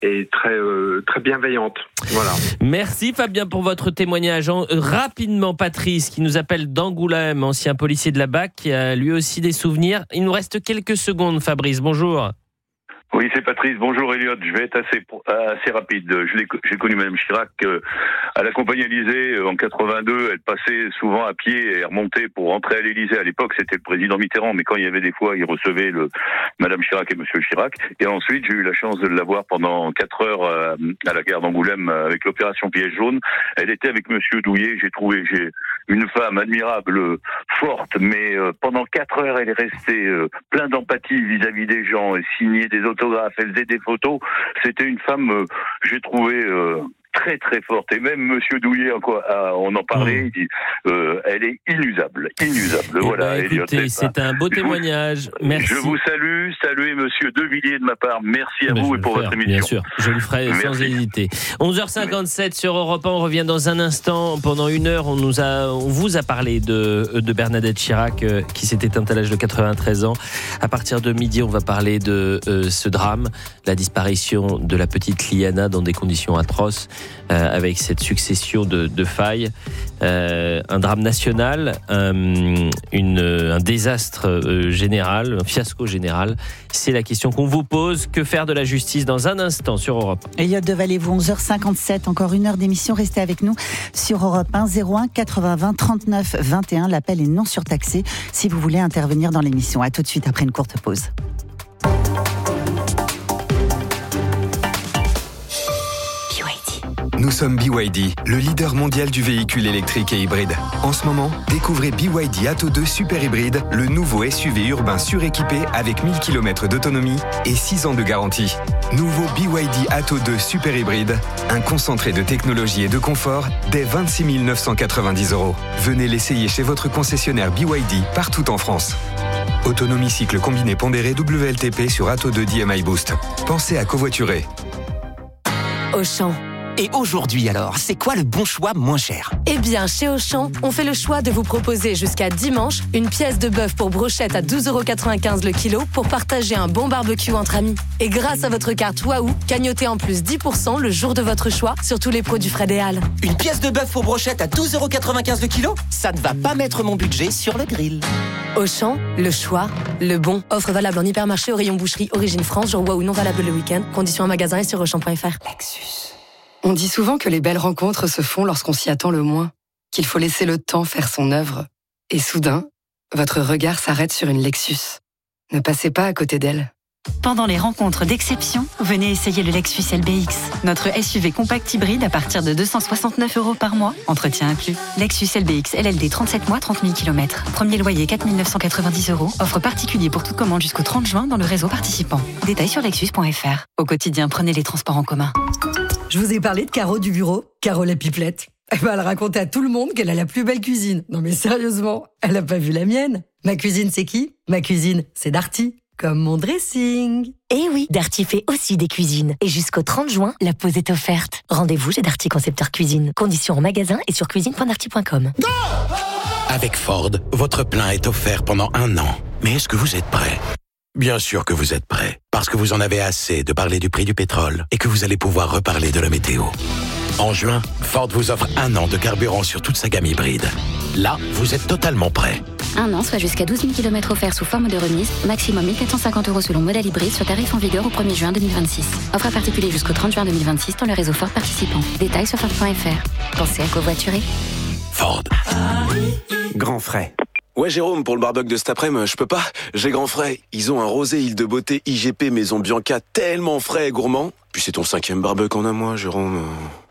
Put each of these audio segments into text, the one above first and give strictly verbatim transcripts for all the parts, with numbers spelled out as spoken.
et très euh, très bienveillante. Voilà. Merci Fabien pour votre témoignage. En, euh, rapidement, Patrice qui nous appelle d'Angoulême, ancien policier de la B A C, qui a lui aussi des souvenirs. Il nous reste quelques secondes, Fabrice. Bonjour. Oui, c'est Patrice. Bonjour Elliot. Je vais être assez assez rapide. Je l'ai, j'ai connu Madame Chirac euh, à la Compagnie Élysée euh, en quatre-vingt-deux. Elle passait souvent à pied et remontait pour rentrer à l'Élysée. À l'époque, c'était le président Mitterrand, mais quand il y avait des fois, il recevait le Madame Chirac et Monsieur Chirac. Et ensuite, j'ai eu la chance de la voir pendant quatre heures euh, à la gare d'Angoulême euh, avec l'opération Piège jaune. Elle était avec Monsieur Douillet. J'ai trouvé j'ai une femme admirable, euh, forte, mais euh, pendant quatre heures, elle est restée euh, plein d'empathie vis-à-vis des gens et signait des autographes. Elle faisait des photos. C'était une femme, euh, j'ai trouvé euh, très très forte. Et même Monsieur Douillet, quoi, ah, on en parlait, il dit, euh, elle est inusable, inusable. Eh voilà. ben, écoutez, Elliot, c'est un beau témoignage. Je vous, Merci. Je vous salue, saluez Monsieur De Villiers de ma part. Merci à Mais vous et pour faire, votre émission. Bien sûr, je le ferai Merci. sans hésiter. onze heures cinquante-sept sur Europe un, on revient dans un instant. Pendant une heure, on, nous a, on vous a parlé de, de Bernadette Chirac euh, qui s'est éteinte à l'âge de quatre-vingt-treize ans. À partir de midi, on va parler de euh, ce drame, la disparition de la petite Liana dans des conditions atroces, euh, avec cette succession de, de failles. Euh, un drame national, un, une, un désastre euh, général, un fiasco général. C'est la question qu'on vous pose. Que faire de la justice dans un instant sur Europe un. Elliot Devalet-vous, onze heures cinquante-sept, encore une heure d'émission. Restez avec nous sur Europe un, zéro un quatre-vingts vingt trente-neuf vingt et un. L'appel est non surtaxé si vous voulez intervenir dans l'émission. À tout de suite après une courte pause. Nous sommes B Y D, le leader mondial du véhicule électrique et hybride. En ce moment, découvrez B Y D Atto deux Super Hybride, le nouveau S U V urbain suréquipé avec mille kilomètres d'autonomie et six ans de garantie. Nouveau B Y D Atto deux Super Hybride, un concentré de technologie et de confort dès vingt-six mille neuf cent quatre-vingt-dix euros. Venez l'essayer chez votre concessionnaire B Y D partout en France. Autonomie cycle combiné pondéré W L T P sur Atto deux D M I Boost. Pensez à covoiturer. Auchan. Et aujourd'hui alors, c'est quoi le bon choix moins cher ? Eh bien, chez Auchan, on fait le choix de vous proposer jusqu'à dimanche une pièce de bœuf pour brochette à douze euros quatre-vingt-quinze le kilo pour partager un bon barbecue entre amis. Et grâce à votre carte Waouh, cagnotez en plus dix pour cent le jour de votre choix sur tous les produits Fred et Hall. Une pièce de bœuf pour brochette à douze euros quatre-vingt-quinze le kilo ? Ça ne va pas mettre mon budget sur le grill. Auchan, le choix, le bon. Offre valable en hypermarché au rayon boucherie Origine France, jour Waouh non valable le week-end. Conditions en magasin et sur auchan point f r. Lexus. On dit souvent que les belles rencontres se font lorsqu'on s'y attend le moins, qu'il faut laisser le temps faire son œuvre. Et soudain, votre regard s'arrête sur une Lexus. Ne passez pas à côté d'elle. Pendant les rencontres d'exception, venez essayer le Lexus L B X. Notre S U V compact hybride à partir de deux cent soixante-neuf euros par mois, entretien inclus. Lexus L B X L L D trente-sept mois, trente mille kilomètres. Premier loyer quatre mille neuf cent quatre-vingt-dix euros. Offre particulier pour toute commande jusqu'au trente juin dans le réseau participant. Détails sur lexus point f r. Au quotidien, prenez les transports en commun. Je vous ai parlé de Caro du bureau, Caro la pipelette. Eh ben, elle racontait à tout le monde qu'elle a la plus belle cuisine. Non mais sérieusement, elle a pas vu la mienne. Ma cuisine, c'est qui ? Ma cuisine, c'est Darty. Comme mon dressing. Eh oui, Darty fait aussi des cuisines. Et jusqu'au trente juin, la pause est offerte. Rendez-vous chez Darty Concepteur Cuisine. Conditions en magasin et sur cuisine point darty point com. Avec Ford, votre plein est offert pendant un an. Mais est-ce que vous êtes prêt ? Bien sûr que vous êtes prêt, parce que vous en avez assez de parler du prix du pétrole et que vous allez pouvoir reparler de la météo. En juin, Ford vous offre un an de carburant sur toute sa gamme hybride. Là, vous êtes totalement prêt. Un an, soit jusqu'à douze mille kilomètres offerts sous forme de remise, maximum mille quatre cent cinquante euros selon modèle hybride sur tarif en vigueur au premier juin deux mille vingt-six. Offre à particulier jusqu'au trente juin deux mille vingt-six dans le réseau Ford participant. Détails sur Ford point f r. Pensez à covoiturer. Ford. Grand frais. Ouais Jérôme, pour le barbecue de cet après-midi, je peux pas. J'ai grand frais. Ils ont un rosé île de beauté I G P Maison Bianca tellement frais et gourmand. Puis c'est ton cinquième barbecue en un mois, Jérôme.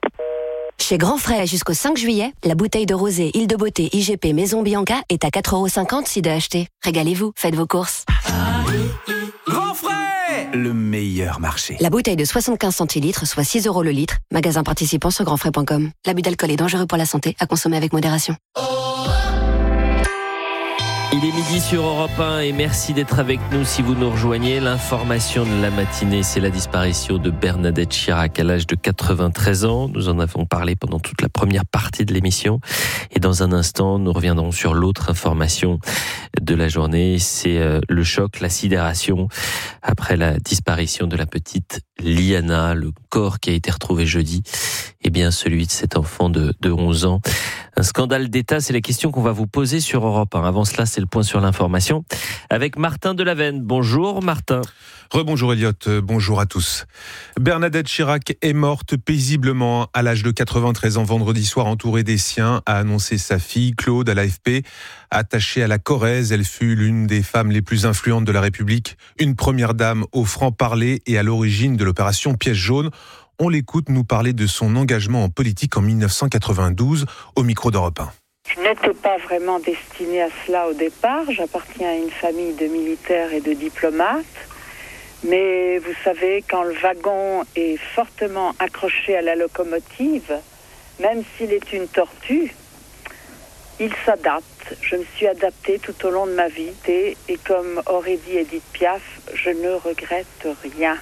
Chez Grand Frais, jusqu'au cinq juillet, la bouteille de rosé Île de Beauté I G P Maison Bianca est à quatre euros cinquante si de acheter. Régalez-vous, faites vos courses. Grand frais, le meilleur marché. La bouteille de soixante-quinze centilitres, soit six euros le litre. Magasin participant sur grand frais point com. L'abus d'alcool est dangereux pour la santé, à consommer avec modération. Il est midi sur Europe un et merci d'être avec nous si vous nous rejoignez. L'information de la matinée, c'est la disparition de Bernadette Chirac à l'âge de quatre-vingt-treize ans. Nous en avons parlé pendant toute la première partie de l'émission. Et dans un instant, nous reviendrons sur l'autre information de la journée. C'est le choc, la sidération après la disparition de la petite Liana. Le corps qui a été retrouvé jeudi, eh bien celui de cet enfant de, de onze ans. Un scandale d'État, c'est la question qu'on va vous poser sur Europe un. Avant cela, c'est le point sur l'information avec Martin Delavenne. Bonjour Martin. Rebonjour Elliot, bonjour à tous. Bernadette Chirac est morte paisiblement à l'âge de quatre-vingt-treize ans vendredi soir, entourée des siens, a annoncé sa fille Claude à l'A F P. Attachée à la Corrèze, elle fut l'une des femmes les plus influentes de la République, une première dame au franc-parler et à l'origine de l'opération Piège jaune. On l'écoute nous parler de son engagement en politique en dix-neuf cent quatre-vingt-douze au micro d'Europe un. Je n'étais pas vraiment destinée à cela au départ. J'appartiens à une famille de militaires et de diplomates. Mais vous savez, quand le wagon est fortement accroché à la locomotive, même s'il est une tortue, il s'adapte. Je me suis adaptée tout au long de ma vie. Et, et comme aurait dit Edith Piaf, je ne regrette rien.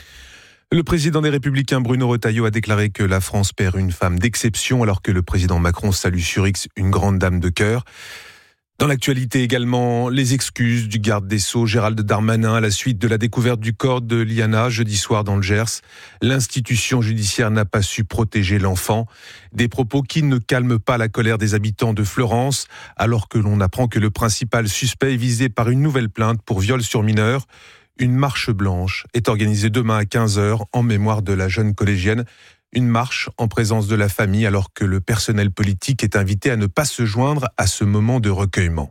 Le président des Républicains, Bruno Retailleau, a déclaré que la France perd une femme d'exception, alors que le président Macron salue sur X une grande dame de cœur. Dans l'actualité également, les excuses du garde des Sceaux, Gérald Darmanin, à la suite de la découverte du corps de Liana jeudi soir dans le Gers. L'institution judiciaire n'a pas su protéger l'enfant. Des propos qui ne calment pas la colère des habitants de Fleurance, alors que l'on apprend que le principal suspect est visé par une nouvelle plainte pour viol sur mineur. Une marche blanche est organisée demain à quinze heures en mémoire de la jeune collégienne. Une marche en présence de la famille alors que le personnel politique est invité à ne pas se joindre à ce moment de recueillement.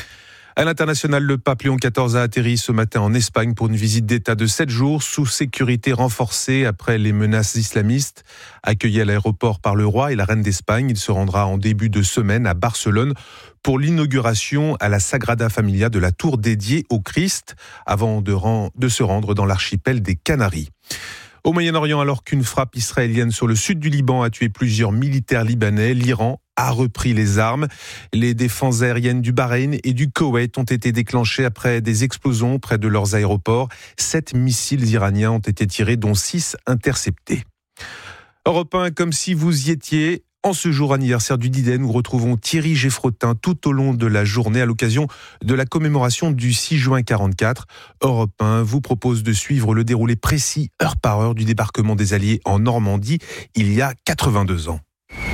À l'international, le pape Léon quatorze a atterri ce matin en Espagne pour une visite d'État de sept jours sous sécurité renforcée après les menaces islamistes. Accueilli à l'aéroport par le roi et la reine d'Espagne, il se rendra en début de semaine à Barcelone pour l'inauguration à la Sagrada Familia de la tour dédiée au Christ avant de, rend, de se rendre dans l'archipel des Canaries. Au Moyen-Orient, alors qu'une frappe israélienne sur le sud du Liban a tué plusieurs militaires libanais, l'Iran a repris les armes. Les défenses aériennes du Bahreïn et du Koweït ont été déclenchées après des explosions près de leurs aéroports. Sept missiles iraniens ont été tirés, dont six interceptés. Europe un, comme si vous y étiez. En ce jour anniversaire du D-Day, nous retrouvons Thierry Geffrotin tout au long de la journée à l'occasion de la commémoration du six juin quarante-quatre. Europe un vous propose de suivre le déroulé précis, heure par heure, du débarquement des Alliés en Normandie il y a quatre-vingt-deux ans.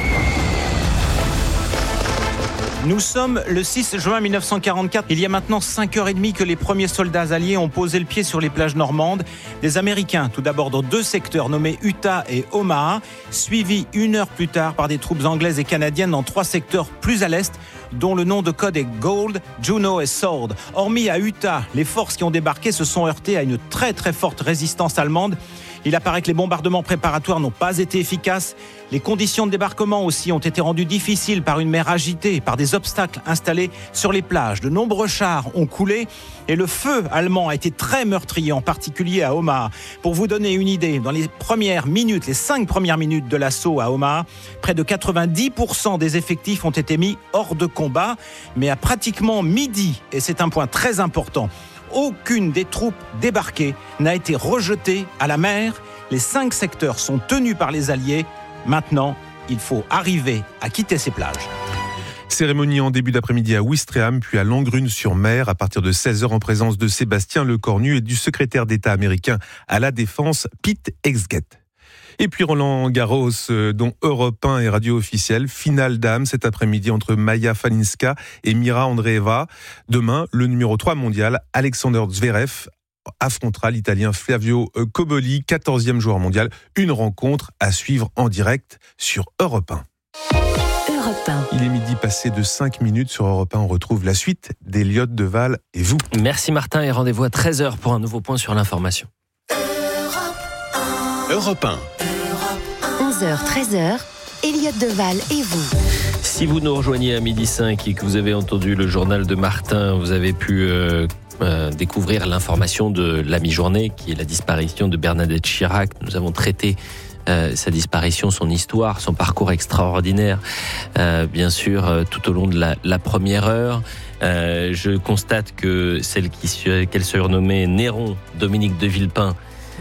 Nous sommes le six juin mille neuf cent quarante-quatre. Il y a maintenant cinq heures trente que les premiers soldats alliés ont posé le pied sur les plages normandes. Des Américains, tout d'abord dans deux secteurs nommés Utah et Omaha, suivis une heure plus tard par des troupes anglaises et canadiennes dans trois secteurs plus à l'est, dont le nom de code est Gold, Juno et Sword. Hormis à Utah, les forces qui ont débarqué se sont heurtées à une très très forte résistance allemande. Il apparaît que les bombardements préparatoires n'ont pas été efficaces. Les conditions de débarquement aussi ont été rendues difficiles par une mer agitée, par des obstacles installés sur les plages. De nombreux chars ont coulé et le feu allemand a été très meurtrier, en particulier à Omaha. Pour vous donner une idée, dans les premières minutes, les cinq premières minutes de l'assaut à Omaha, près de quatre-vingt-dix pour cent des effectifs ont été mis hors de combat. Mais à pratiquement midi, et c'est un point très important, aucune des troupes débarquées n'a été rejetée à la mer. Les cinq secteurs sont tenus par les Alliés. Maintenant, il faut arriver à quitter ces plages. Cérémonie en début d'après-midi à Ouistreham, puis à Langrune-sur-Mer, à partir de seize heures en présence de Sébastien Lecornu et du secrétaire d'État américain à la Défense, Pete Hegseth. Et puis Roland Garros, dont Europe un est radio officielle. Finale dames cet après-midi entre Maya Falinska et Mira Andreeva. Demain, le numéro trois mondial, Alexander Zverev, affrontera l'Italien Flavio Cobolli, quatorzième joueur mondial. Une rencontre à suivre en direct sur Europe un. Europe un. Il est midi passé de cinq minutes sur Europe un. On retrouve la suite d'Eliott Deval et vous. Merci Martin et rendez-vous à treize heures pour un nouveau point sur l'information. Europe un. onze heures, treize heures, Eliott Deval et vous. Si vous nous rejoignez à midi cinq et que vous avez entendu le journal de Martin, vous avez pu euh, euh, découvrir l'information de la mi-journée, qui est la disparition de Bernadette Chirac. Nous avons traité Euh, sa disparition, son histoire, son parcours extraordinaire, euh, bien sûr, euh, tout au long de la, la première heure. Euh, je constate que celle qui, qu'elle surnommait Néron, Dominique de Villepin,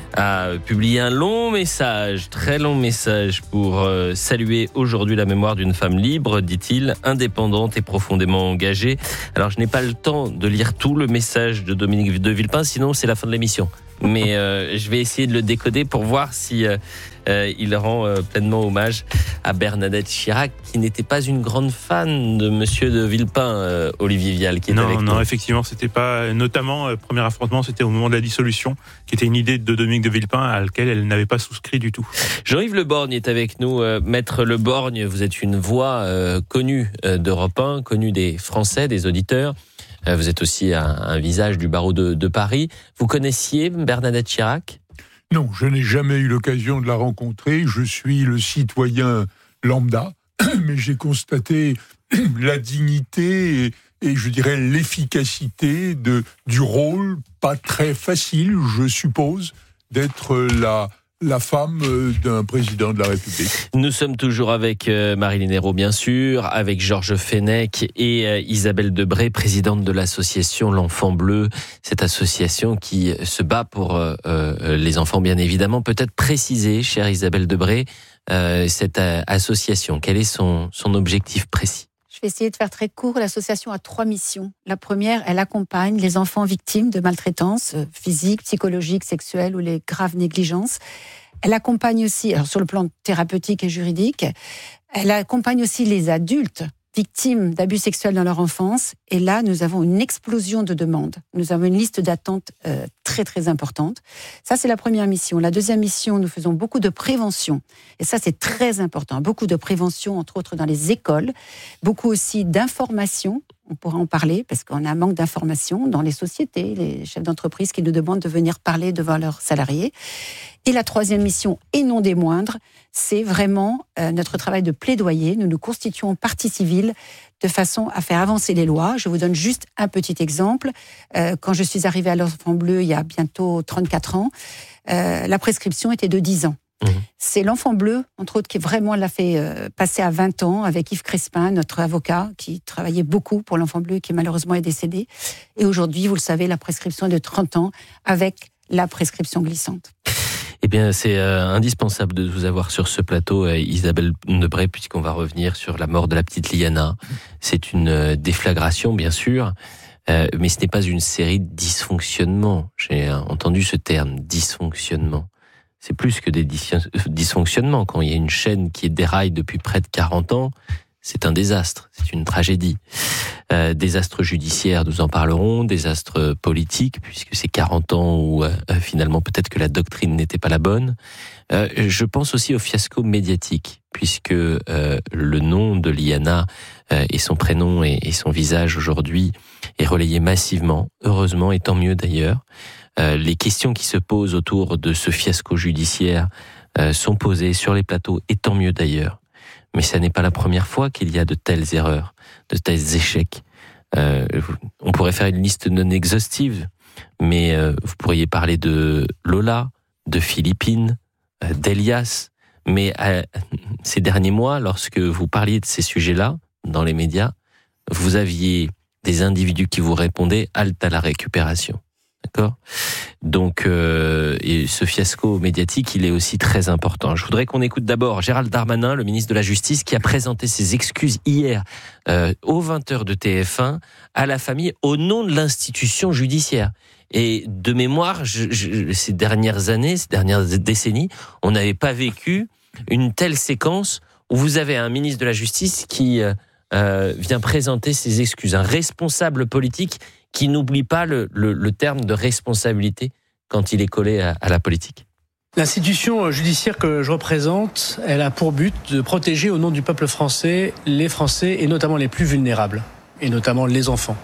a publié un long message, très long message pour euh, saluer aujourd'hui la mémoire d'une femme libre, dit-il, indépendante et profondément engagée. Alors je n'ai pas le temps de lire tout le message de Dominique de Villepin, sinon c'est la fin de l'émission. Mais euh, je vais essayer de le décoder pour voir si euh, euh, il rend euh, pleinement hommage à Bernadette Chirac, qui n'était pas une grande fan de Monsieur de Villepin, euh, Olivier Vial, qui est non, avec nous. Non, effectivement, c'était pas. Notamment, euh, premier affrontement, c'était au moment de la dissolution, qui était une idée de Dominique de Villepin à laquelle elle n'avait pas souscrit du tout. Jean-Yves Le Borgne est avec nous. Euh, Maître Le Borgne, vous êtes une voix euh, connue euh, d'Europe un, connue des Français, des auditeurs. Vous êtes aussi un, un visage du barreau de, de Paris. Vous connaissiez Bernadette Chirac ? Non, je n'ai jamais eu l'occasion de la rencontrer. Je suis le citoyen lambda, mais j'ai constaté la dignité et, et je dirais l'efficacité de, du rôle, pas très facile, je suppose, d'être la... la femme d'un président de la République. Nous sommes toujours avec Marilyn Hérault, bien sûr, avec Georges Fenech et Isabelle Debré, présidente de l'association L'Enfant Bleu, cette association qui se bat pour euh, les enfants, bien évidemment. Peut-être préciser, chère Isabelle Debré, euh, cette association, quel est son, son objectif précis ? Je vais essayer de faire très court. L'association a trois missions. La première, elle accompagne les enfants victimes de maltraitance physique, psychologique, sexuelle ou les graves négligences. Elle accompagne aussi, alors sur le plan thérapeutique et juridique, elle accompagne aussi les adultes victimes d'abus sexuels dans leur enfance. Et là, nous avons une explosion de demandes. Nous avons une liste d'attente euh, très, très importante. Ça, c'est la première mission. La deuxième mission, nous faisons beaucoup de prévention. Et ça, c'est très important. Beaucoup de prévention, entre autres dans les écoles. Beaucoup aussi d'information. On pourra en parler parce qu'on a un manque d'information dans les sociétés, les chefs d'entreprise qui nous demandent de venir parler devant leurs salariés. Et la troisième mission, et non des moindres, c'est vraiment euh, notre travail de plaidoyer. Nous nous constituons partie civile de façon à faire avancer les lois. Je vous donne juste un petit exemple. Euh, quand je suis arrivée à l'Enfant Bleu il y a bientôt trente-quatre ans, euh, la prescription était de dix ans. Mmh. C'est l'Enfant Bleu, entre autres, qui vraiment l'a fait euh, passer à vingt ans avec Yves Crespin, notre avocat, qui travaillait beaucoup pour l'Enfant Bleu, qui malheureusement est décédé. Et aujourd'hui, vous le savez, la prescription est de trente ans avec la prescription glissante. Eh bien, c'est euh, indispensable de vous avoir sur ce plateau, euh, Isabelle Debré, puisqu'on va revenir sur la mort de la petite Liana. C'est une euh, déflagration, bien sûr, euh, mais ce n'est pas une série de dysfonctionnements. J'ai euh, entendu ce terme, dysfonctionnement. C'est plus que des dysfonctionnements. Quand il y a une chaîne qui déraille depuis près de quarante ans, c'est un désastre, c'est une tragédie. Euh, désastre judiciaire, nous en parlerons, désastre politique, puisque c'est quarante ans où euh, finalement peut-être que la doctrine n'était pas la bonne. Euh, je pense aussi au fiasco médiatique, puisque euh, le nom de Liana euh, et son prénom et, et son visage aujourd'hui est relayé massivement, heureusement, et tant mieux d'ailleurs. Euh, les questions qui se posent autour de ce fiasco judiciaire euh, sont posées sur les plateaux, et tant mieux d'ailleurs. Mais ça n'est pas la première fois qu'il y a de telles erreurs, de tels échecs. Euh, on pourrait faire une liste non exhaustive, mais euh, vous pourriez parler de Lola, de Philippine, euh, d'Elias. Mais euh, ces derniers mois, lorsque vous parliez de ces sujets-là, dans les médias, vous aviez des individus qui vous répondaient « halte à la récupération ». D'accord ? Donc, euh, et ce fiasco médiatique, il est aussi très important. Je voudrais qu'on écoute d'abord Gérald Darmanin, le ministre de la Justice, qui a présenté ses excuses hier euh, aux vingt heures de T F un à la famille au nom de l'institution judiciaire. Et de mémoire, je, je, ces dernières années, ces dernières décennies, on n'avait pas vécu une telle séquence où vous avez un ministre de la Justice qui euh, euh, vient présenter ses excuses, un responsable politique qui n'oublie pas le, le, le terme de responsabilité quand il est collé à, à la politique. L'institution judiciaire que je représente, elle a pour but de protéger au nom du peuple français les Français et notamment les plus vulnérables, et notamment les enfants.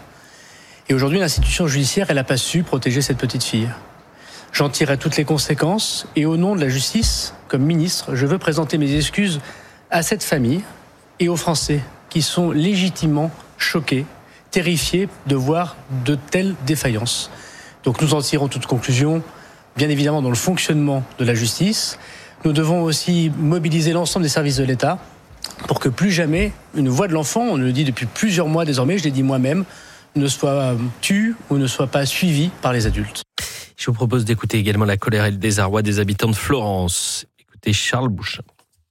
Et aujourd'hui, l'institution judiciaire, elle n'a pas su protéger cette petite fille. J'en tirerai toutes les conséquences et au nom de la justice, comme ministre, je veux présenter mes excuses à cette famille et aux Français qui sont légitimement choqués, terrifiés de voir de telles défaillances. Donc nous en tirons toute conclusion, bien évidemment dans le fonctionnement de la justice. Nous devons aussi mobiliser l'ensemble des services de l'État pour que plus jamais une voix de l'enfant, on le dit depuis plusieurs mois désormais, je l'ai dit moi-même, ne soient tus ou ne soient pas suivis par les adultes. Je vous propose d'écouter également la colère et le désarroi des habitants de Florence. Écoutez Charles Bouchin.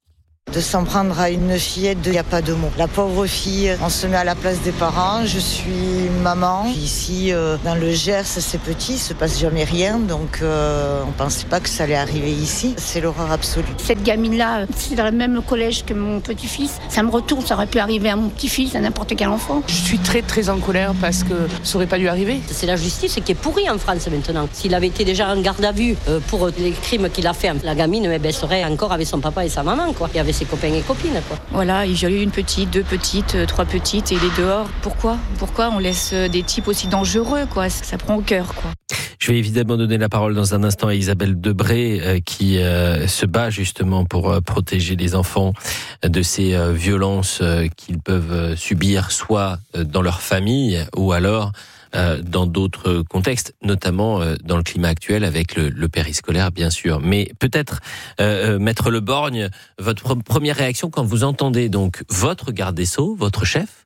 De s'en prendre à une fillette, il n'y a pas de mots. La pauvre fille, on se met à la place des parents. Je suis maman. Ici, euh, dans le Gers, c'est petit, il ne se passe jamais rien. Donc, euh, on ne pensait pas que ça allait arriver ici. C'est l'horreur absolue. Cette gamine-là, c'est dans le même collège que mon petit-fils. Ça me retourne, ça aurait pu arriver à mon petit-fils, à n'importe quel enfant. Je suis très, très en colère parce que ça n'aurait pas dû arriver. C'est la justice qui est pourrie en France maintenant. S'il avait été déjà en garde à vue euh, pour les crimes qu'il a fait, la gamine eh ben, serait encore avec son papa et sa maman, quoi. Et avec ses copains et copines, quoi. Voilà, il y a eu une petite, deux petites, trois petites et il est dehors. Pourquoi Pourquoi on laisse des types aussi dangereux, quoi? Ça prend au cœur, quoi. Je vais évidemment donner la parole dans un instant à Isabelle Debré euh, qui euh, se bat justement pour euh, protéger les enfants de ces euh, violences euh, qu'ils peuvent euh, subir soit euh, dans leur famille ou alors Euh, dans d'autres contextes, notamment euh, dans le climat actuel avec le, le périscolaire, bien sûr. Mais peut-être, euh, Maître Le Borgne, votre pr- première réaction quand vous entendez donc votre garde des Sceaux, votre chef,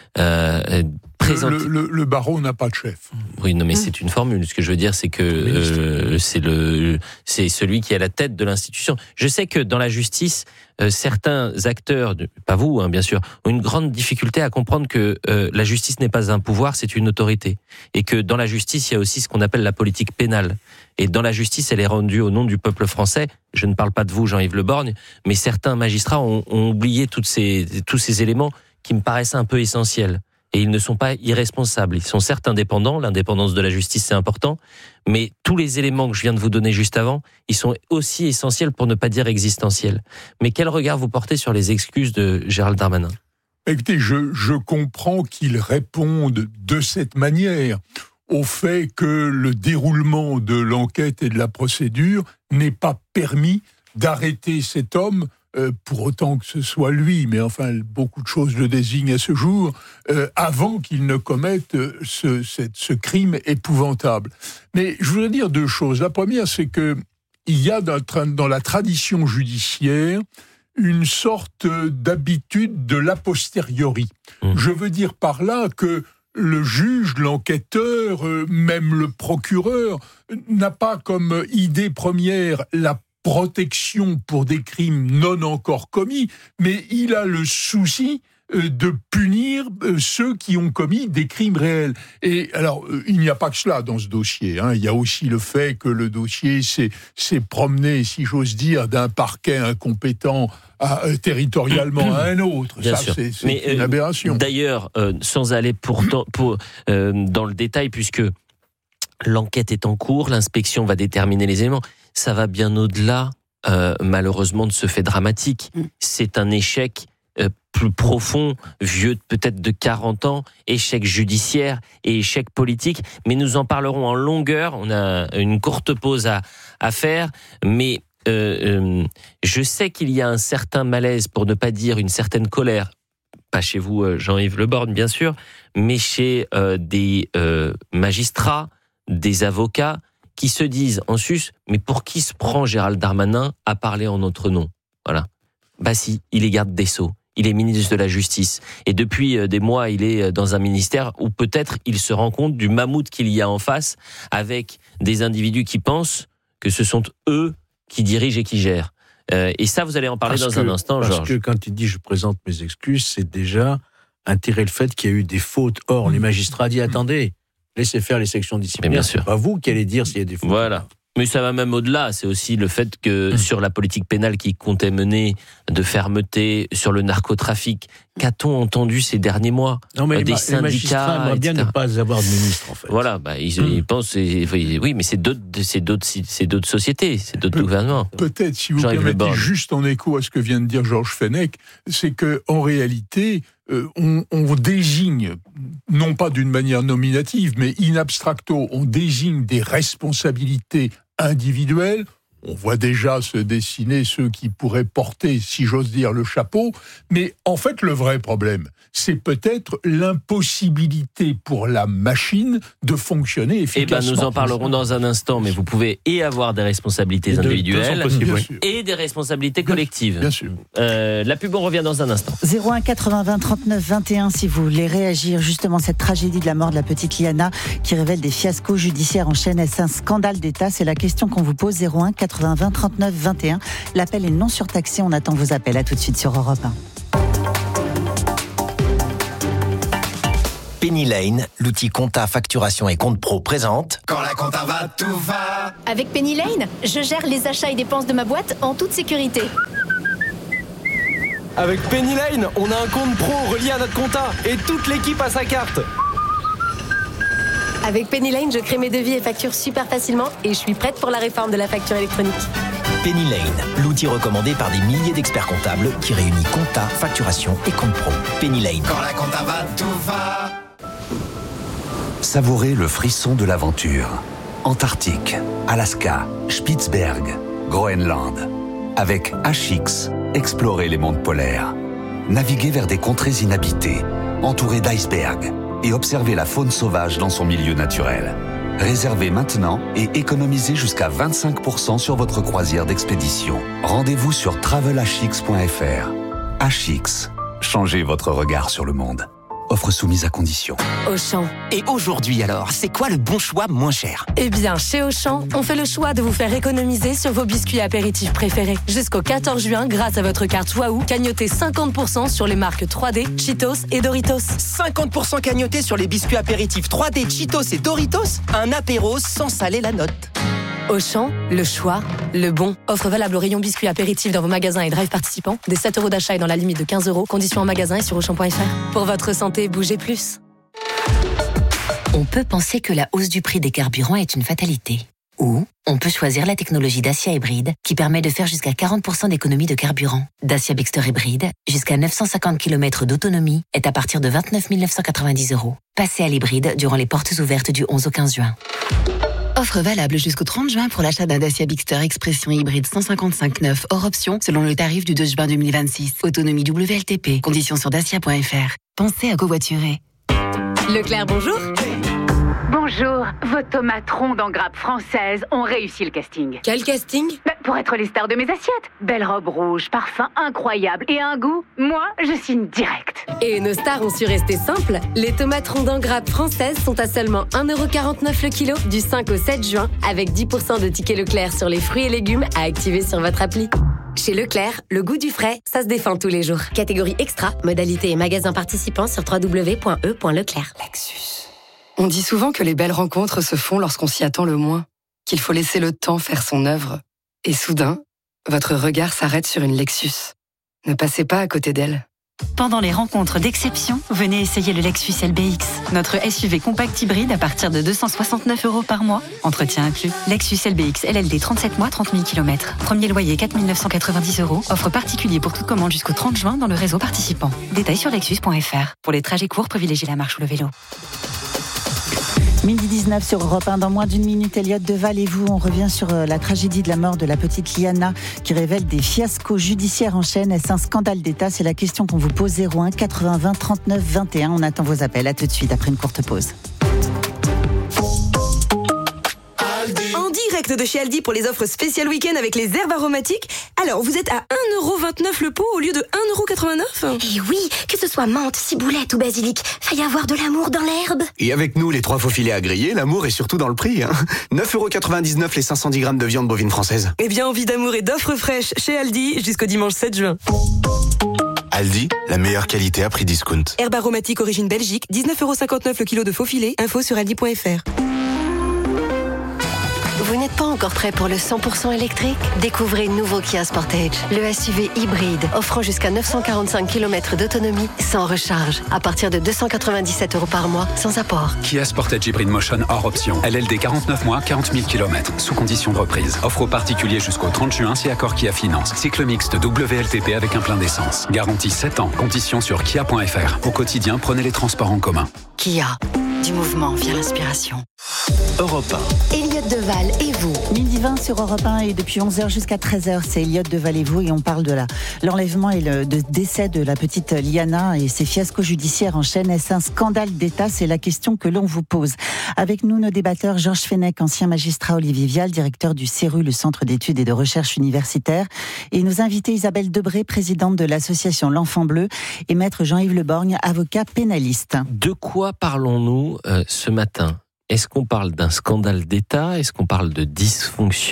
euh, présenter... Le, le, le barreau n'a pas de chef. Oui, non, mais c'est une formule. Ce que je veux dire, c'est que euh, c'est le, c'est celui qui est à la tête de l'institution. Je sais que dans la justice, euh, certains acteurs, de, pas vous, hein, bien sûr, ont une grande difficulté à comprendre que euh, la justice n'est pas un pouvoir, c'est une autorité, et que dans la justice, il y a aussi ce qu'on appelle la politique pénale. Et dans la justice, elle est rendue au nom du peuple français. Je ne parle pas de vous, Jean-Yves Le Borgne, mais certains magistrats ont, ont oublié toutes ces, tous ces éléments qui me paraissent un peu essentiels. Et ils ne sont pas irresponsables. Ils sont certes indépendants, l'indépendance de la justice c'est important, mais tous les éléments que je viens de vous donner juste avant, ils sont aussi essentiels pour ne pas dire existentiels. Mais quel regard vous portez sur les excuses de Gérald Darmanin ? Écoutez, je, je comprends qu'il réponde de cette manière au fait que le déroulement de l'enquête et de la procédure n'ait pas permis d'arrêter cet homme, Euh, pour autant que ce soit lui, mais enfin, beaucoup de choses le désignent à ce jour, euh, avant qu'il ne commette ce, ce, ce crime épouvantable. Mais je voudrais dire deux choses. La première, c'est que il y a dans, dans la tradition judiciaire une sorte d'habitude de l'a posteriori. Mmh. Je veux dire par là que le juge, l'enquêteur, euh, même le procureur, n'a pas comme idée première la protection pour des crimes non encore commis, mais il a le souci de punir ceux qui ont commis des crimes réels. Et alors, il n'y a pas que cela dans ce dossier, hein. Il y a aussi le fait que le dossier s'est, s'est promené, si j'ose dire, d'un parquet incompétent à, euh, territorialement à un autre. Bien Ça, sûr. c'est, c'est mais, une euh, aberration. D'ailleurs, euh, sans aller pourtant, pour, euh, dans le détail, puisque l'enquête est en cours, l'inspection va déterminer les éléments. Ça va bien au-delà, euh, malheureusement, de ce fait dramatique. C'est un échec euh, plus profond, vieux peut-être de quarante ans, échec judiciaire et échec politique. Mais nous en parlerons en longueur. On a une courte pause à, à faire. Mais euh, euh, je sais qu'il y a un certain malaise, pour ne pas dire une certaine colère, pas chez vous, Jean-Yves Le Borgne, bien sûr, mais chez euh, des euh, magistrats, des avocats, qui se disent en sus, mais pour qui se prend Gérald Darmanin à parler en notre nom ? Voilà. Bah si, il est garde des Sceaux, il est ministre de la Justice, et depuis des mois, il est dans un ministère où peut-être il se rend compte du mammouth qu'il y a en face, avec des individus qui pensent que ce sont eux qui dirigent et qui gèrent. Euh, et ça, vous allez en parler parce dans que, un instant, parce Georges. Parce que quand il dit « je présente mes excuses », c'est déjà intégrer le fait qu'il y a eu des fautes. Or, les magistrats disent « attendez ». Laissez faire les sections disciplinaires. Bien sûr. C'est pas vous qui allez dire s'il y a des fautes. Voilà. Mais ça va même au-delà. C'est aussi le fait que mmh. sur la politique pénale qui comptait mener de fermeté, sur le narcotrafic, qu'a-t-on entendu ces derniers mois ? Non, mais des les syndicats, aimeraient bien ne pas avoir de ministre, en fait. Voilà, bah, ils, mmh. ils pensent, oui, mais c'est d'autres, c'est d'autres, c'est d'autres sociétés, c'est d'autres Pe- gouvernements. Peut-être, si vous permettez, juste en écho à ce que vient de dire Georges Fenech, c'est que en réalité, euh, on, on désigne, non pas d'une manière nominative, mais in abstracto, on désigne des responsabilités individuelles On voit déjà se dessiner ceux qui pourraient porter, si j'ose dire, le chapeau. Mais en fait, le vrai problème, c'est peut-être l'impossibilité pour la machine de fonctionner efficacement. Eh ben, nous en parlerons dans un instant, mais vous pouvez et avoir des responsabilités de, individuelles possible, et des responsabilités collectives. Bien sûr. Euh, la pub, on revient dans un instant. zéro un quatre-vingts vingt trente-neuf vingt et un si vous voulez réagir justement à cette tragédie de la mort de la petite Liana qui révèle des fiascos judiciaires en chaîne. Est-ce un scandale d'État? C'est la question qu'on vous pose. Zéro un quatre-vingts vingt trente-neuf vingt et un. L'appel est non surtaxé. On attend vos appels. À tout de suite sur Europe un. Penny Lane, l'outil compta, facturation et compte pro présente. Quand la compta va, tout va. Avec Penny Lane, je gère les achats et dépenses de ma boîte en toute sécurité. Avec Penny Lane, on a un compte pro relié à notre compta et toute l'équipe a sa carte. Avec Penny Lane, je crée mes devis et factures super facilement et je suis prête pour la réforme de la facture électronique. Penny Lane, l'outil recommandé par des milliers d'experts comptables qui réunit compta, facturation et compte pro. Penny Lane. Quand la compta va, tout va. Savourez le frisson de l'aventure. Antarctique, Alaska, Spitzberg, Groenland. Avec H X, explorez les mondes polaires. Naviguez vers des contrées inhabitées, entourées d'icebergs, et observez la faune sauvage dans son milieu naturel. Réservez maintenant et économisez jusqu'à vingt-cinq pour cent sur votre croisière d'expédition. Rendez-vous sur travel h x point f r. H X, changez votre regard sur le monde. Offre soumise à condition. Auchan. Et aujourd'hui alors, c'est quoi le bon choix moins cher? Eh bien, chez Auchan, on fait le choix de vous faire économiser sur vos biscuits apéritifs préférés. Jusqu'au quatorze juin, grâce à votre carte Wahoo, cagnotez cinquante pour cent sur les marques trois D, Cheetos et Doritos. cinquante pour cent cagnotés sur les biscuits apéritifs trois D, Cheetos et Doritos. Un apéro sans saler la note. Auchan, le choix, le bon. Offre valable au rayon biscuits apéritifs dans vos magasins et drive participants. Des sept euros d'achat et dans la limite de quinze euros. Conditions en magasin et sur auchan point f r. Pour votre santé, bougez plus. On peut penser que la hausse du prix des carburants est une fatalité. Ou on peut choisir la technologie Dacia Hybride qui permet de faire jusqu'à quarante pour cent d'économie de carburant. Dacia Bigster Hybride, jusqu'à neuf cent cinquante kilomètres d'autonomie, est à partir de vingt-neuf mille neuf cent quatre-vingt-dix euros. Passez à l'hybride durant les portes ouvertes du onze au quinze juin. Offre valable jusqu'au trente juin pour l'achat d'un Dacia Bigster Expression hybride cent cinquante-cinq neuf hors option selon le tarif du deux juin deux mille vingt-six. Autonomie W L T P. Conditions sur dacia point f r. Pensez à covoiturer. Leclerc, bonjour. Bonjour, vos tomates rondes en grappe française ont réussi le casting. Quel casting? Bah, pour être les stars de mes assiettes. Belle robe rouge, parfum incroyable et un goût, moi, je signe direct. Et nos stars ont su rester simples. Les tomates rondes en grappe françaises sont à seulement un euro quarante-neuf le kilo du cinq au sept juin avec dix pour cent de tickets Leclerc sur les fruits et légumes à activer sur votre appli. Chez Leclerc, le goût du frais, ça se défend tous les jours. Catégorie extra, modalité et magasin participants sur w w w point e point leclerc. Lexus. On dit souvent que les belles rencontres se font lorsqu'on s'y attend le moins, qu'il faut laisser le temps faire son œuvre. Et soudain, votre regard s'arrête sur une Lexus. Ne passez pas à côté d'elle. Pendant les rencontres d'exception, venez essayer le Lexus L B X. Notre S U V compact hybride à partir de deux cent soixante-neuf euros par mois. Entretien inclus. Lexus L B X L L D trente-sept mois, trente mille kilomètres. Premier loyer quatre mille neuf cent quatre-vingt-dix euros. Offre particulier pour toute commande jusqu'au trente juin dans le réseau participant. Détails sur lexus point f r. Pour les trajets courts, privilégiez la marche ou le vélo. midi dix-neuf sur Europe un. Dans moins d'une minute, Elliot Deval et vous, on revient sur la tragédie de la mort de la petite Liana qui révèle des fiascos judiciaires en chaîne. Est-ce un scandale d'État? C'est la question qu'on vous pose. Zéro un quatre-vingts vingt trente-neuf vingt et un. On attend vos appels. À tout de suite après une courte pause. En direct de chez Aldi pour les offres spéciales week-end avec les herbes aromatiques. Alors, vous êtes à un euro vingt-neuf le pot au lieu de un euro quatre-vingt-neuf? Et oui, que ce soit menthe, ciboulette ou basilic, faille avoir de l'amour dans l'herbe. Et avec nous, les trois faux filets à griller, l'amour est surtout dans le prix. Hein. neuf euros quatre-vingt-dix-neuf les cinq cent dix grammes de viande bovine française. Eh bien, envie d'amour et d'offres fraîches chez Aldi jusqu'au dimanche sept juin. Aldi, la meilleure qualité à prix discount. Herbe aromatique origine Belgique, dix-neuf euros cinquante-neuf le kilo de faux filets. Info sur aldi point f r. Vous n'êtes pas encore prêt pour le cent pour cent électrique? Découvrez nouveau Kia Sportage, le S U V hybride offrant jusqu'à neuf cent quarante-cinq kilomètres d'autonomie sans recharge à partir de deux cent quatre-vingt-dix-sept euros par mois sans apport. Kia Sportage Hybrid Motion hors option. L L D quarante-neuf mois, quarante mille kilomètres sous condition de reprise. Offre aux particuliers jusqu'au trente juin si accord Kia Finance. Cycle mixte W L T P avec un plein d'essence. Garantie sept ans. Conditions sur kia point f r. Au quotidien, prenez les transports en commun. Kia. du mouvement via l'inspiration. Europe un. Elliot Deval et vous. Midi vingt sur Europe un et depuis onze heures jusqu'à treize heures, c'est Elliot Deval et vous et on parle de la, l'enlèvement et le de décès de la petite Liana et ses fiascos judiciaires en chaîne. Est-ce un scandale d'État ? C'est la question que l'on vous pose. Avec nous, nos débatteurs, Georges Fenech, ancien magistrat, Olivier Vial, directeur du C E R U, le Centre d'études et de recherche universitaire, et nos invités Isabelle Debré, présidente de l'association L'Enfant Bleu, et maître Jean-Yves Leborgne, avocat pénaliste. De quoi parlons-nous euh, ce matin ? Est-ce qu'on parle d'un scandale d'État ? Est-ce qu'on parle de dysfonctionnement ?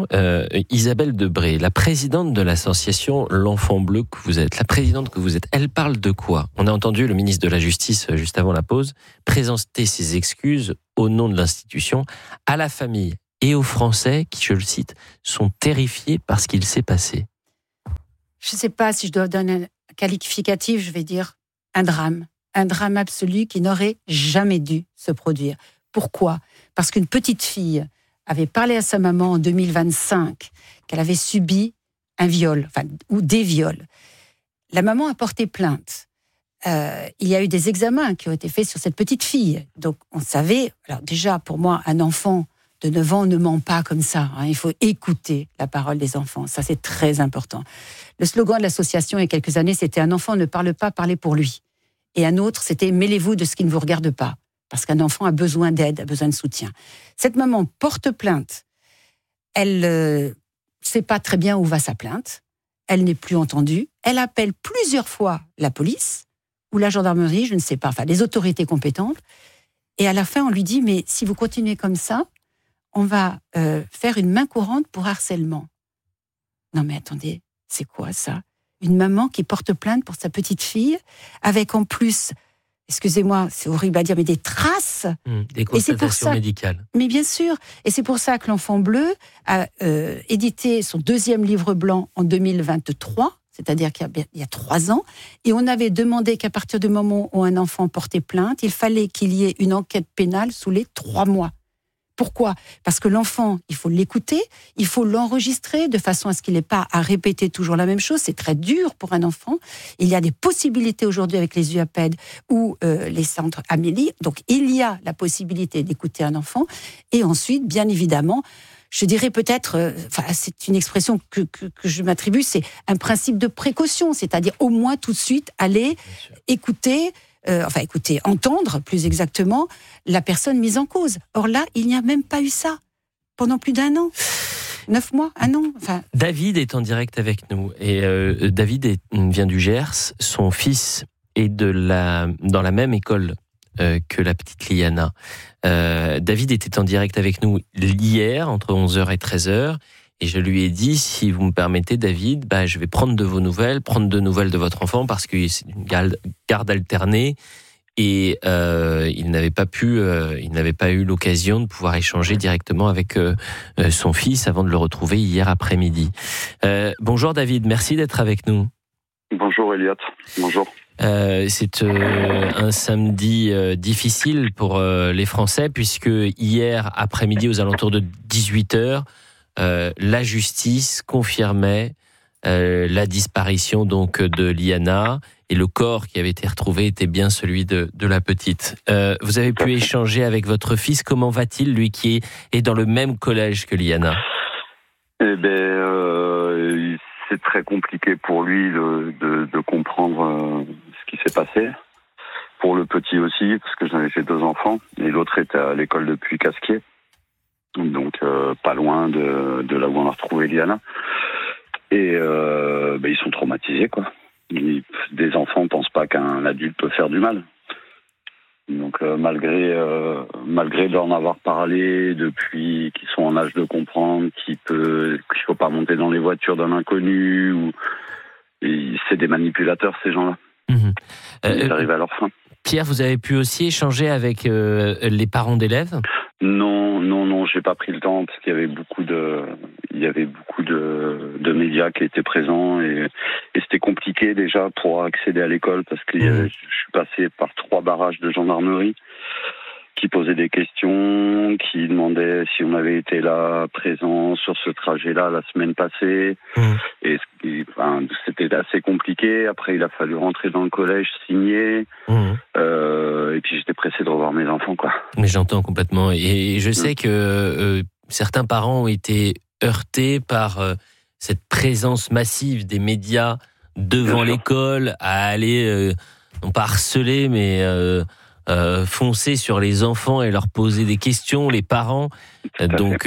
euh, Isabelle Debré, la présidente de l'association L'Enfant Bleu que vous êtes, la présidente que vous êtes, elle parle de quoi ? On a entendu le ministre de la Justice, juste avant la pause, présenter ses excuses au nom de l'institution à la famille et aux Français qui, je le cite, sont terrifiés par ce qu'il s'est passé. Je ne sais pas si je dois donner un qualificatif, je vais dire un drame. Un drame absolu qui n'aurait jamais dû se produire. Pourquoi ? Parce qu'une petite fille avait parlé à sa maman en deux mille vingt-cinq qu'elle avait subi un viol, enfin, ou des viols. La maman a porté plainte. Euh, il y a eu des examens qui ont été faits sur cette petite fille. Donc, on savait... Alors déjà, pour moi, un enfant de neuf ans ne ment pas comme ça. Hein. Il faut écouter la parole des enfants. Ça, c'est très important. Le slogan de l'association, il y a quelques années, c'était « Un enfant ne parle pas, parlez pour lui ». Et un autre, c'était « Mêlez-vous de ce qui ne vous regarde pas ». Parce qu'un enfant a besoin d'aide, a besoin de soutien. Cette maman porte plainte. Elle ne euh, sait pas très bien où va sa plainte. Elle n'est plus entendue. Elle appelle plusieurs fois la police ou la gendarmerie, je ne sais pas, enfin les autorités compétentes. Et à la fin, on lui dit « Mais si vous continuez comme ça, on va euh, faire une main courante pour harcèlement. » Non mais attendez, c'est quoi ça ? Une maman qui porte plainte pour sa petite fille, avec en plus... Excusez-moi, c'est horrible à dire, mais des traces. Mmh, des constatations ça, médicales. Mais bien sûr. Et c'est pour ça que l'Enfant Bleu a euh, édité son deuxième livre blanc en deux mille vingt-trois, c'est-à-dire qu'il y a, il y a trois ans. Et on avait demandé qu'à partir du moment où un enfant portait plainte, il fallait qu'il y ait une enquête pénale sous les trois mois. Pourquoi ? Parce que l'enfant, il faut l'écouter, il faut l'enregistrer de façon à ce qu'il n'ait pas à répéter toujours la même chose. C'est très dur pour un enfant. Il y a des possibilités aujourd'hui avec les U A P E D ou euh, les centres Amélie. Donc, il y a la possibilité d'écouter un enfant. Et ensuite, bien évidemment, je dirais peut-être, euh, enfin, c'est une expression que, que, que je m'attribue, c'est un principe de précaution. C'est-à-dire au moins tout de suite aller écouter... Euh, enfin, écoutez, entendre plus exactement la personne mise en cause. Or là, il n'y a même pas eu ça pendant plus d'un an. Neuf mois, un an. Enfin... David est en direct avec nous. Et euh, David est, vient du Gers. Son fils est de la, dans la même école euh, que la petite Liana. Euh, David était en direct avec nous hier, entre onze heures et treize heures. Et je lui ai dit, si vous me permettez, David, bah, je vais prendre de vos nouvelles, prendre de nouvelles de votre enfant, parce que c'est une garde, garde alternée, et euh, il n'avait pas pu, euh, il n'avait pas eu l'occasion de pouvoir échanger directement avec euh, son fils avant de le retrouver hier après-midi. Euh, bonjour David, merci d'être avec nous. Bonjour Elliot, bonjour. Euh, c'est euh, un samedi euh, difficile pour euh, les Français, puisque hier après-midi, aux alentours de dix-huit heures, Euh, la justice confirmait euh, la disparition donc de Liana et le corps qui avait été retrouvé était bien celui de, de la petite. Euh, vous avez pu échanger avec votre fils. Comment va-t-il, lui qui est, est dans le même collège que Liana ? Eh bien, euh, c'est très compliqué pour lui de, de, de comprendre euh, ce qui s'est passé. Pour le petit aussi, parce que j'en ai fait deux enfants, et l'autre était à l'école de Puy-Casquier. Donc euh, pas loin de, de là où on a retrouvé Liana. Et euh, ben, ils sont traumatisés, quoi. Ils, des enfants ne pensent pas qu'un adulte peut faire du mal. Donc euh, malgré euh, malgré leur en avoir parlé depuis qu'ils sont en âge de comprendre qu'il peut qu'il faut pas monter dans les voitures d'un inconnu, ou et c'est des manipulateurs, ces gens-là. Mmh. Euh, ils arrivent à leur fin. Pierre, vous avez pu aussi échanger avec euh, les parents d'élèves ? Non, non, non, j'ai pas pris le temps parce qu'il y avait beaucoup de, il y avait beaucoup de, de médias qui étaient présents et, et c'était compliqué déjà pour accéder à l'école parce que mmh. je suis passé par trois barrages de gendarmerie qui posaient des questions, qui demandaient si on avait été là, présent sur ce trajet-là la semaine passée. Mmh. Et enfin, c'était c'était assez compliqué. Après, il a fallu rentrer dans le collège, signer. Mmh. Euh, et puis, j'étais pressé de revoir mes enfants, quoi. Mais j'entends complètement. Et je sais mmh. que euh, certains parents ont été heurtés par euh, cette présence massive des médias devant l'école, à aller, euh, non pas harceler, mais euh, euh, foncer sur les enfants et leur poser des questions, les parents. Donc,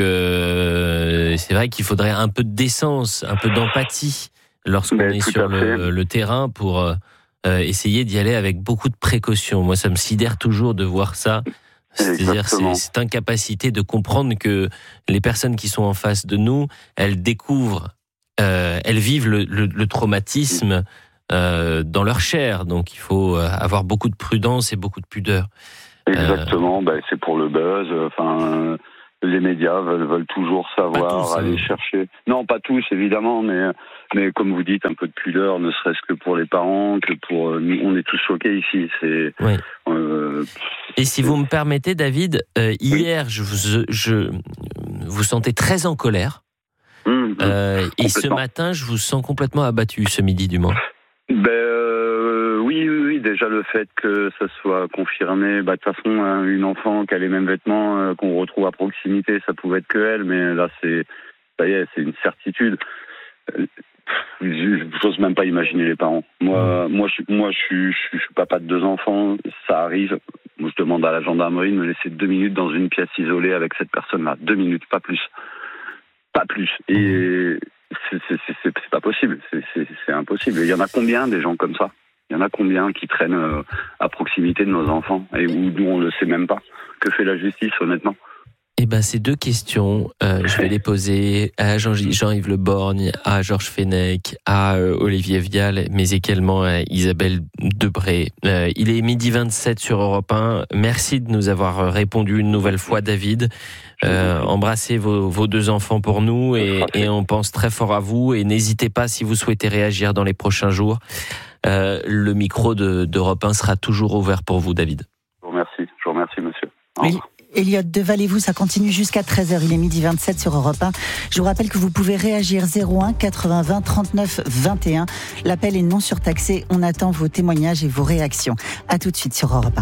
euh, c'est vrai qu'il faudrait un peu de décence, un peu d'empathie lorsqu'on mais est sur le, le terrain pour euh, essayer d'y aller avec beaucoup de précautions. Moi, ça me sidère toujours de voir ça. C'est-à-dire, c'est cette incapacité de comprendre que les personnes qui sont en face de nous, elles découvrent, euh, elles vivent le, le, le traumatisme euh, dans leur chair. Donc, il faut avoir beaucoup de prudence et beaucoup de pudeur. Exactement. Euh... Bah, c'est pour le buzz. Enfin. Euh... Les médias veulent, veulent toujours savoir, tous, aller hein. chercher. Non, pas tous, évidemment, mais, mais comme vous dites, un peu de pudeur, ne serait-ce que pour les parents, que pour nous. On est tous choqués ici. C'est, oui. euh, Et si vous me permettez, David, euh, hier, oui. je, vous, je vous sentez très en colère. Mmh, euh, et ce matin, je vous sens complètement abattu, ce midi du moins. Ben, euh, oui, oui, oui, déjà le fait que ça soit confirmé, bah, de toute façon, hein, une enfant qui a les mêmes vêtements, euh, qu'on retrouve à proximité, ça pouvait être que elle, mais là, c'est, ça y est, c'est une certitude. Euh, j'ose même pas imaginer les parents. Moi, moi, je, moi, je suis, je suis, je suis papa de deux enfants, ça arrive. Moi, je demande à la gendarmerie de me laisser deux minutes dans une pièce isolée avec cette personne-là. Deux minutes, pas plus. Pas plus. Et c'est, c'est, c'est, c'est pas possible. C'est, c'est, c'est impossible. Et il y en a combien des gens comme ça? Il y en a combien qui traînent euh, à proximité de nos enfants et où nous on le sait même pas? Que fait la justice, honnêtement? Eh ben, ces deux questions, euh, je vais les poser à Jean- Jean-Yves Le Borgne, à Georges Fenech, à euh, Olivier Vial, mais également à Isabelle Debré. Euh, il est midi vingt-sept sur Europe un. Merci de nous avoir répondu une nouvelle fois, David. Euh, embrassez vos, vos deux enfants pour nous et, et on pense très fort à vous. Et n'hésitez pas si vous souhaitez réagir dans les prochains jours. Euh, le micro de, d'Europe un sera toujours ouvert pour vous, David. Je vous remercie, je vous remercie, monsieur. Oui. Elliot de Valez-vous, ça continue jusqu'à treize heures. Il est midi vingt-sept sur Europe un. Je vous rappelle que vous pouvez réagir zéro un quatre-vingts vingt trente-neuf vingt et un. L'appel est non surtaxé. On attend vos témoignages et vos réactions. À tout de suite sur Europe un.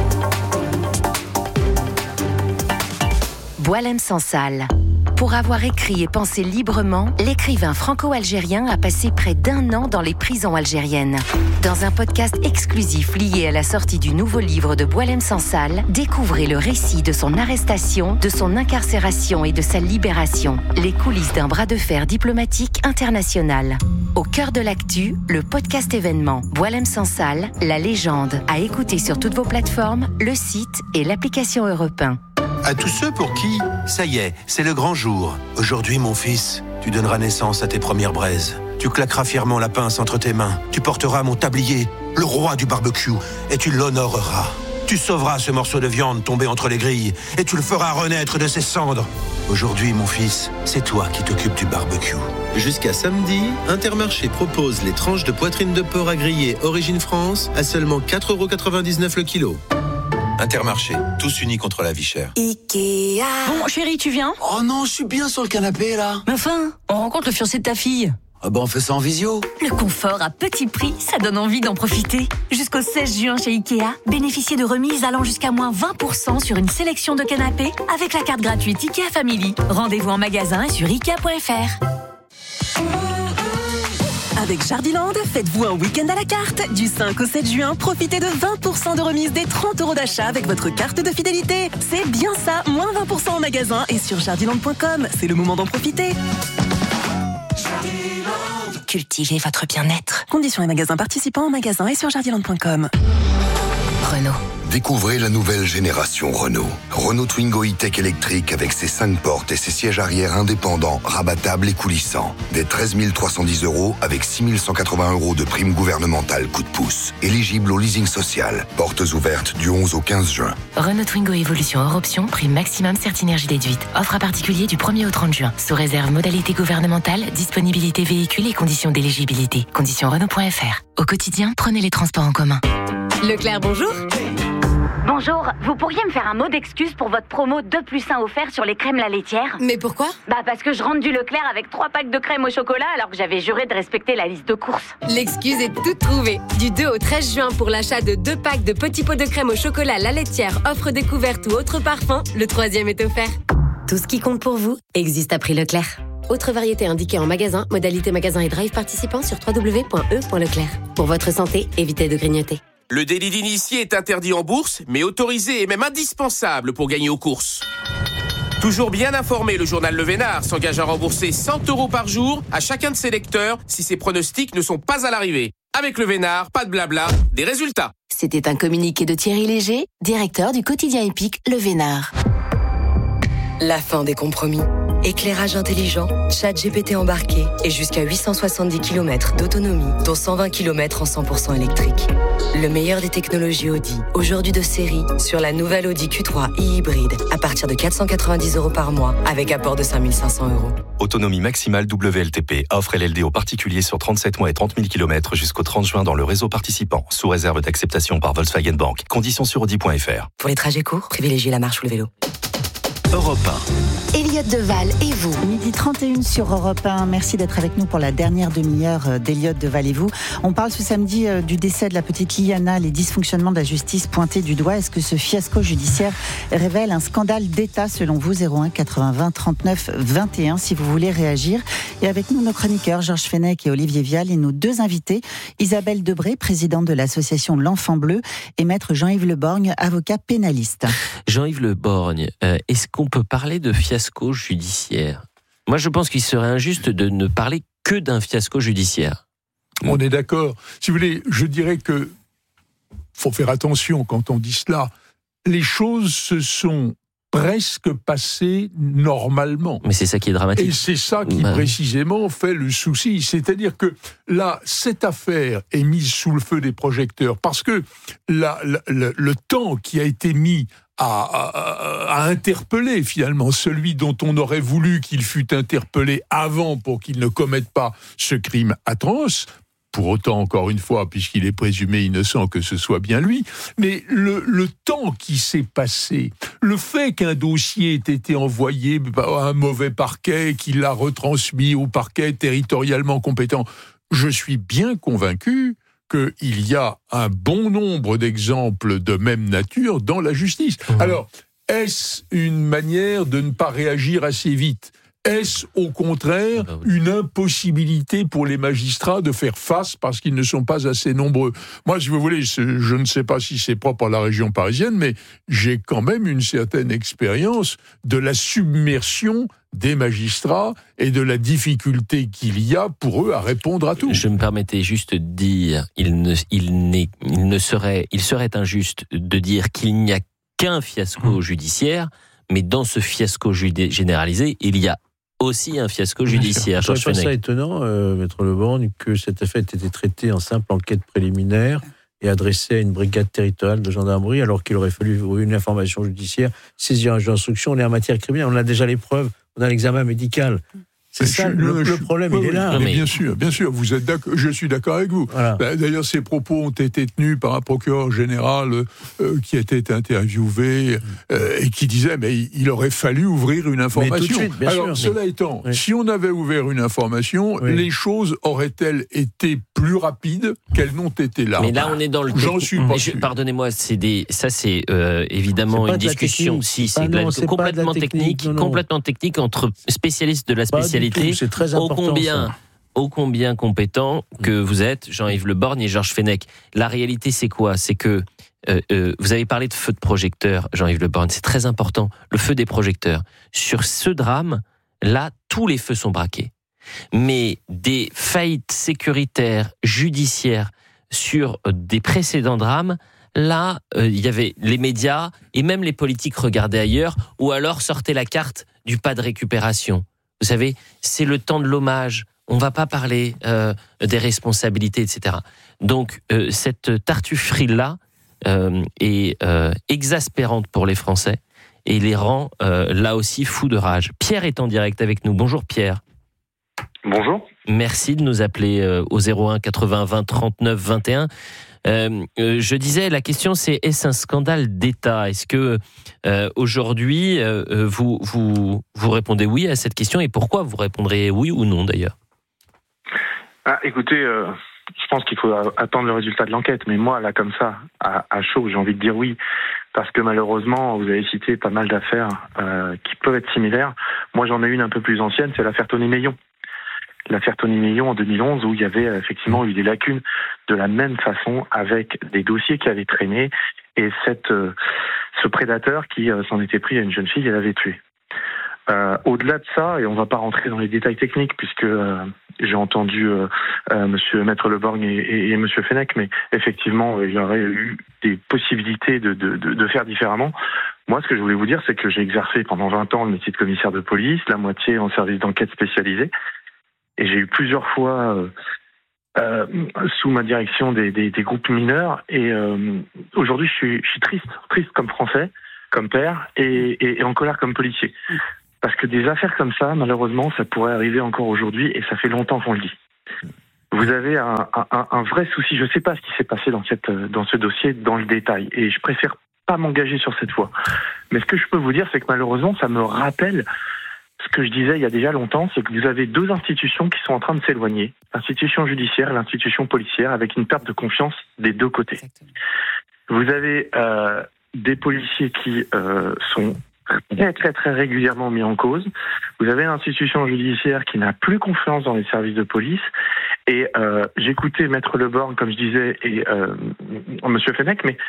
Boualem Sansal. Pour avoir écrit et pensé librement, l'écrivain franco-algérien a passé près d'un an dans les prisons algériennes. Dans un podcast exclusif lié à la sortie du nouveau livre de Boualem Sansal, découvrez le récit de son arrestation, de son incarcération et de sa libération. Les coulisses d'un bras de fer diplomatique international. Au cœur de l'actu, le podcast événement Boualem Sansal, la légende, à écouter sur toutes vos plateformes, le site et l'application Europe un. À tous ceux pour qui, ça y est, c'est le grand jour. Aujourd'hui, mon fils, tu donneras naissance à tes premières braises. Tu claqueras fièrement la pince entre tes mains. Tu porteras mon tablier, le roi du barbecue, et tu l'honoreras. Tu sauveras ce morceau de viande tombé entre les grilles, et tu le feras renaître de ses cendres. Aujourd'hui, mon fils, c'est toi qui t'occupes du barbecue. Jusqu'à samedi, Intermarché propose les tranches de poitrine de porc à griller Origine France à seulement quatre euros quatre-vingt-dix-neuf le kilo. Intermarché, tous unis contre la vie chère. Ikea. Bon, chérie, tu viens? Oh non, je suis bien sur le canapé, là. Mais enfin, on rencontre le fiancé de ta fille. Ah bah on fait ça en visio. Le confort à petit prix, ça donne envie d'en profiter. Jusqu'au seize juin chez Ikea, bénéficiez de remises allant jusqu'à moins vingt pour cent sur une sélection de canapés avec la carte gratuite Ikea Family. Rendez-vous en magasin et sur ikea point f r. Avec Jardiland, faites-vous un week-end à la carte. Du cinq au sept juin, profitez de vingt pour cent de remise des trente euros d'achat avec votre carte de fidélité. C'est bien ça, moins vingt pour cent en magasin et sur jardiland point com. C'est le moment d'en profiter. Cultivez votre bien-être. Conditions et magasins participants en magasin et sur jardiland point com. Renault. Découvrez la nouvelle génération Renault. Renault Twingo e-Tech électrique avec ses cinq portes et ses sièges arrière indépendants, rabattables et coulissants. Des treize mille trois cent dix euros avec six mille cent quatre-vingts euros de prime gouvernementale coup de pouce. Éligible au leasing social. Portes ouvertes du onze au quinze juin. Renault Twingo Evolution hors option, prime maximum Certinergie déduite. Offre à particulier du premier au trente juin. Sous réserve modalité gouvernementale, disponibilité véhicule et conditions d'éligibilité. Conditions Renault point f r. Au quotidien, prenez les transports en commun. Leclerc, bonjour. Bonjour, vous pourriez me faire un mot d'excuse pour votre promo deux plus un offert sur les crèmes la laitière ? Mais pourquoi ? Bah parce que je rentre du Leclerc avec trois packs de crème au chocolat alors que j'avais juré de respecter la liste de courses. L'excuse est toute trouvée. Du deux au treize juin, pour l'achat de deux packs de petits pots de crème au chocolat la laitière, offre découverte ou autre parfum, le troisième est offert. Tout ce qui compte pour vous existe à prix Leclerc. Autre variété indiquée en magasin, modalité magasin et drive participant sur w w w point e point leclerc. Pour votre santé, évitez de grignoter. Le délit d'initié est interdit en bourse, mais autorisé et même indispensable pour gagner aux courses. Toujours bien informé, le journal Le Vénard s'engage à rembourser cent euros par jour à chacun de ses lecteurs si ses pronostics ne sont pas à l'arrivée. Avec Le Vénard, pas de blabla, des résultats. C'était un communiqué de Thierry Léger, directeur du quotidien épique Le Vénard. La fin des compromis. Éclairage intelligent, chat G P T embarqué et jusqu'à huit cent soixante-dix kilomètres d'autonomie, dont cent vingt kilomètres en cent pour cent électrique. Le meilleur des technologies Audi, aujourd'hui de série, sur la nouvelle Audi Q trois e-hybride, à partir de quatre cent quatre-vingt-dix euros par mois, avec apport de cinq mille cinq cents euros. Autonomie maximale W L T P. Offre L L D aux particuliers sur trente-sept mois et trente mille kilomètres jusqu'au trente juin dans le réseau participant, sous réserve d'acceptation par Volkswagen Bank. Conditions sur audi point f r. Pour les trajets courts, privilégiez la marche ou le vélo. Europe un. Elliot Deval et vous. Midi trente et une sur Europe un. Merci d'être avec nous pour la dernière demi-heure d'Elliot Deval et vous. On parle ce samedi du décès de la petite Liana, les dysfonctionnements de la justice pointés du doigt. Est-ce que ce fiasco judiciaire révèle un scandale d'État selon vous? Zéro un quatre-vingts trente-neuf vingt et un si vous voulez réagir. Et avec nous nos chroniqueurs Georges Fenech et Olivier Vial et nos deux invités, Isabelle Debré, présidente de l'association L'Enfant Bleu, et maître Jean-Yves Le Borgne, avocat pénaliste. Jean-Yves Le Borgne, euh, est-ce qu'on peut parler de fiasco judiciaire? Moi, je pense qu'il serait injuste de ne parler que d'un fiasco judiciaire. On est d'accord. Si vous voulez, je dirais que faut faire attention quand on dit cela. Les choses se sont presque passées normalement. Mais c'est ça qui est dramatique. Et c'est ça qui bah... précisément fait le souci. C'est-à-dire que là, cette affaire est mise sous le feu des projecteurs parce que la, la, la, le temps qui a été mis À, à, à interpeller finalement celui dont on aurait voulu qu'il fût interpellé avant pour qu'il ne commette pas ce crime atroce. Pour autant, encore une fois, puisqu'il est présumé innocent, que ce soit bien lui. Mais le, le temps qui s'est passé, le fait qu'un dossier ait été envoyé à un mauvais parquet, qu'il l'a retransmis au parquet territorialement compétent, je suis bien convaincu qu'il y a un bon nombre d'exemples de même nature dans la justice. Mmh. Alors, est-ce une manière de ne pas réagir assez vite ? Est-ce au contraire une impossibilité pour les magistrats de faire face parce qu'ils ne sont pas assez nombreux ? Moi, si vous voulez, je ne sais pas si c'est propre à la région parisienne, mais j'ai quand même une certaine expérience de la submersion des magistrats et de la difficulté qu'il y a pour eux à répondre à tout. Je me permettais juste de dire, il ne, il n'est, il ne serait, il serait injuste de dire qu'il n'y a qu'un fiasco mmh. judiciaire, mais dans ce fiasco judé- généralisé, il y a aussi un fiasco judiciaire. Je trouve ça étonnant, euh, Maître Le Borgne, que cette affaire ait été traitée en simple enquête préliminaire et adressée à une brigade territoriale de gendarmerie, alors qu'il aurait fallu une information judiciaire, saisir un juge d'instruction. On est en matière criminelle, on a déjà les preuves, on a l'examen médical. C'est je, ça, le, je, le problème, oui, il est là. Mais bien sûr, bien sûr, vous êtes d'accord, je suis d'accord avec vous. Voilà. D'ailleurs, ces propos ont été tenus par un procureur général euh, qui était interviewé euh, et qui disait mais il aurait fallu ouvrir une information. Suite, Alors, sûr, cela mais... étant, oui. si on avait ouvert une information, oui. les choses auraient-elles été plus rapides qu'elles n'ont été là? Mais là, on est dans le. J'en suis pas sûr. Pardonnez-moi, c'est des. Ça, c'est euh, évidemment c'est une discussion. Si, c'est, ah non, la... c'est complètement technique, technique, non, non. complètement technique entre spécialistes de la spécialité. C'est très important. Ô combien, ô combien compétent que vous êtes, Jean-Yves Le Borgne et Georges Fenech. La réalité, c'est quoi ? C'est que euh, euh, vous avez parlé de feu de projecteur, Jean-Yves Le Borgne. C'est très important, le feu des projecteurs. Sur ce drame, là, tous les feux sont braqués. Mais des faillites sécuritaires, judiciaires, sur des précédents drames, là, euh, il y avait les médias et même les politiques regardaient ailleurs, ou alors sortaient la carte du pas de récupération. Vous savez, c'est le temps de l'hommage. On ne va pas parler euh, des responsabilités, et cetera. Donc, euh, cette tartufferie-là euh, est euh, exaspérante pour les Français et les rend euh, là aussi fous de rage. Pierre est en direct avec nous. Bonjour Pierre. Bonjour. Merci de nous appeler euh, au zéro un quatre-vingts vingt trente-neuf vingt et un. Euh, euh, je disais, la question c'est, est-ce un scandale d'État ? Est-ce que euh, aujourd'hui, euh, vous, vous, vous répondez oui à cette question, et pourquoi vous répondrez oui ou non d'ailleurs ? Ah, écoutez, euh, je pense qu'il faut attendre le résultat de l'enquête, mais moi, là, comme ça, à, à chaud, j'ai envie de dire oui, parce que malheureusement, vous avez cité pas mal d'affaires euh, qui peuvent être similaires. Moi, j'en ai une un peu plus ancienne, c'est l'affaire Tony-Meillon. L'affaire Tony-Meillon en deux mille onze, où il y avait effectivement eu des lacunes de la même façon, avec des dossiers qui avaient traîné, et cette, euh, ce prédateur qui euh, s'en était pris à une jeune fille et l'avait tuée. Euh, au-delà de ça, et on ne va pas rentrer dans les détails techniques, puisque euh, j'ai entendu euh, euh, Monsieur Maître Leborgne et, et, et Monsieur Fenech, mais effectivement, il y aurait eu des possibilités de, de, de, de faire différemment. Moi, ce que je voulais vous dire, c'est que j'ai exercé pendant vingt ans le métier de commissaire de police, la moitié en service d'enquête spécialisé. Et j'ai eu plusieurs fois euh, euh, sous ma direction des, des, des groupes mineurs. Et euh, aujourd'hui, je suis, je suis triste, triste comme Français, comme père, et, et, et en colère comme policier. Parce que des affaires comme ça, malheureusement, ça pourrait arriver encore aujourd'hui, et ça fait longtemps qu'on le dit. Vous avez un, un, un vrai souci. Je ne sais pas ce qui s'est passé dans, cette, dans ce dossier dans le détail, et je préfère pas m'engager sur cette voie. Mais ce que je peux vous dire, c'est que malheureusement, ça me rappelle ce que je disais il y a déjà longtemps, c'est que vous avez deux institutions qui sont en train de s'éloigner, l'institution judiciaire et l'institution policière, avec une perte de confiance des deux côtés. Vous avez euh, des policiers qui euh, sont très très très régulièrement mis en cause. Vous avez l'institution judiciaire qui n'a plus confiance dans les services de police. Et euh, j'écoutais Maître Leborgne, comme je disais, et euh, Monsieur Fenech, mais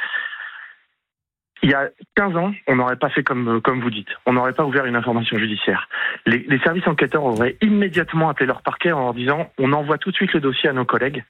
il y a quinze ans, on n'aurait pas fait comme, comme vous dites. On n'aurait pas ouvert une information judiciaire. Les, les services enquêteurs auraient immédiatement appelé leur parquet en leur disant « on envoie tout de suite le dossier à nos collègues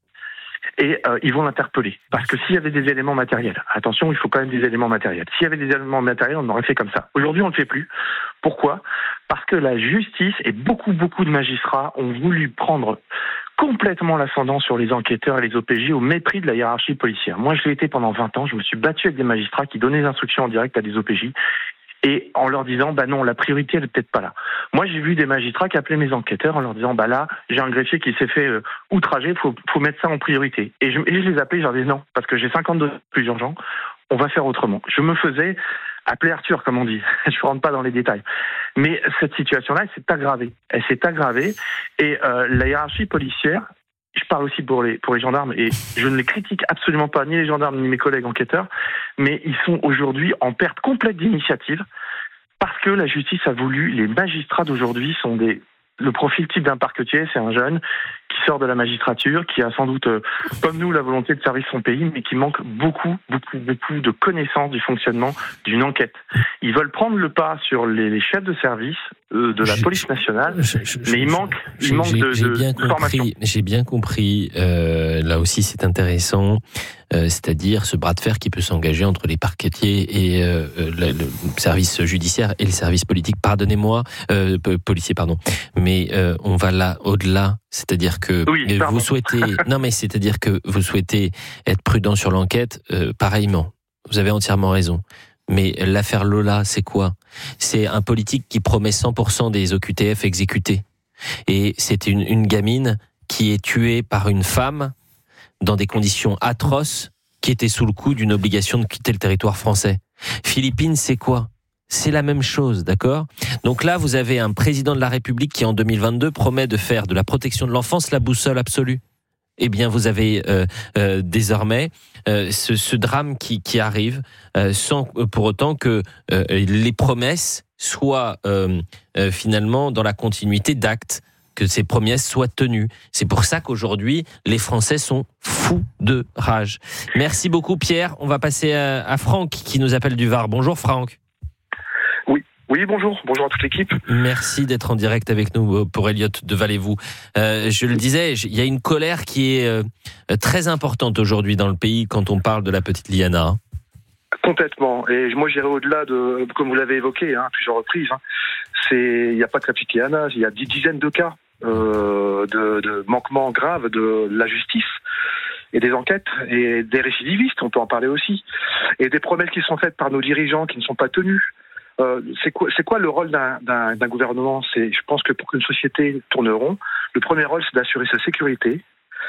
et euh, ils vont l'interpeller ». Parce que s'il y avait des éléments matériels, attention, il faut quand même des éléments matériels. S'il y avait des éléments matériels, on aurait fait comme ça. Aujourd'hui, on ne le fait plus. Pourquoi ? Parce que la justice et beaucoup, beaucoup de magistrats ont voulu prendre complètement l'ascendant sur les enquêteurs et les O P J au mépris de la hiérarchie policière. Moi, je l'ai été pendant vingt ans. Je me suis battu avec des magistrats qui donnaient des instructions en direct à des O P J et en leur disant, bah non, la priorité, elle est peut-être pas là. Moi, j'ai vu des magistrats qui appelaient mes enquêteurs en leur disant, bah là, j'ai un greffier qui s'est fait euh, outrager, faut, faut mettre ça en priorité. Et je, et je les appelais, je leur disais non, parce que j'ai cinquante-deux plus urgents, on va faire autrement. Je me faisais appeler Arthur, comme on dit. Je ne rentre pas dans les détails. Mais cette situation-là, elle s'est aggravée. Elle s'est aggravée. Et euh, la hiérarchie policière, je parle aussi pour les, pour les gendarmes, et je ne les critique absolument pas, ni les gendarmes, ni mes collègues enquêteurs, mais ils sont aujourd'hui en perte complète d'initiative, parce que la justice a voulu, les magistrats d'aujourd'hui sont des... Le profil type d'un parquetier, c'est un jeune qui sort de la magistrature, qui a sans doute, euh, comme nous, la volonté de servir son pays, mais qui manque beaucoup, beaucoup, beaucoup de connaissances du fonctionnement d'une enquête. Ils veulent prendre le pas sur les, les chefs de service euh, de la je, police nationale, je, je, je, mais il manque, il manque de, j'ai de, bien de formation. Compris, j'ai bien compris. Euh, là aussi, c'est intéressant. Euh, c'est-à-dire ce bras de fer qui peut s'engager entre les parquetiers et euh, le, le service judiciaire et le service politique. Pardonnez-moi, euh, policier, pardon. Mais euh, on va là au-delà, c'est-à-dire que oui, vous souhaitez, non mais c'est-à-dire que vous souhaitez être prudent sur l'enquête. Euh, pareillement, vous avez entièrement raison. Mais l'affaire Lola, c'est quoi ? C'est un politique qui promet cent pour cent des O Q T F exécutés, et c'est une, une gamine qui est tuée par une femme dans des conditions atroces, qui était sous le coup d'une obligation de quitter le territoire français. Philippines, c'est quoi ? C'est la même chose, d'accord ? Donc là, vous avez un président de la République qui, en deux mille vingt-deux, promet de faire de la protection de l'enfance la boussole absolue. Eh bien, vous avez euh, euh, désormais euh, ce, ce drame qui, qui arrive, euh, sans pour autant que euh, les promesses soient euh, euh, finalement dans la continuité d'actes, que ces promesses soient tenues. C'est pour ça qu'aujourd'hui, les Français sont fous de rage. Merci beaucoup, Pierre. On va passer à, à Franck, qui nous appelle du Var. Bonjour, Franck. Oui, oui, bonjour. Bonjour à toute l'équipe. Merci d'être en direct avec nous pour Elliot de Valez-vous. Euh, je le disais, il y a une colère qui est euh, très importante aujourd'hui dans le pays quand on parle de la petite Liana. Complètement. Et moi, j'irai au-delà de, comme vous l'avez évoqué, hein, plusieurs reprises. Hein. C'est, il n'y a pas que la petite Liana, il y a dix dizaines de cas. Euh, de, de manquements graves de la justice et des enquêtes et des récidivistes, on peut en parler aussi, et des promesses qui sont faites par nos dirigeants qui ne sont pas tenues. Euh, c'est quoi, c'est quoi le rôle d'un, d'un, d'un gouvernement ? C'est, je pense que pour qu'une société tourne rond, Le premier rôle, c'est d'assurer sa sécurité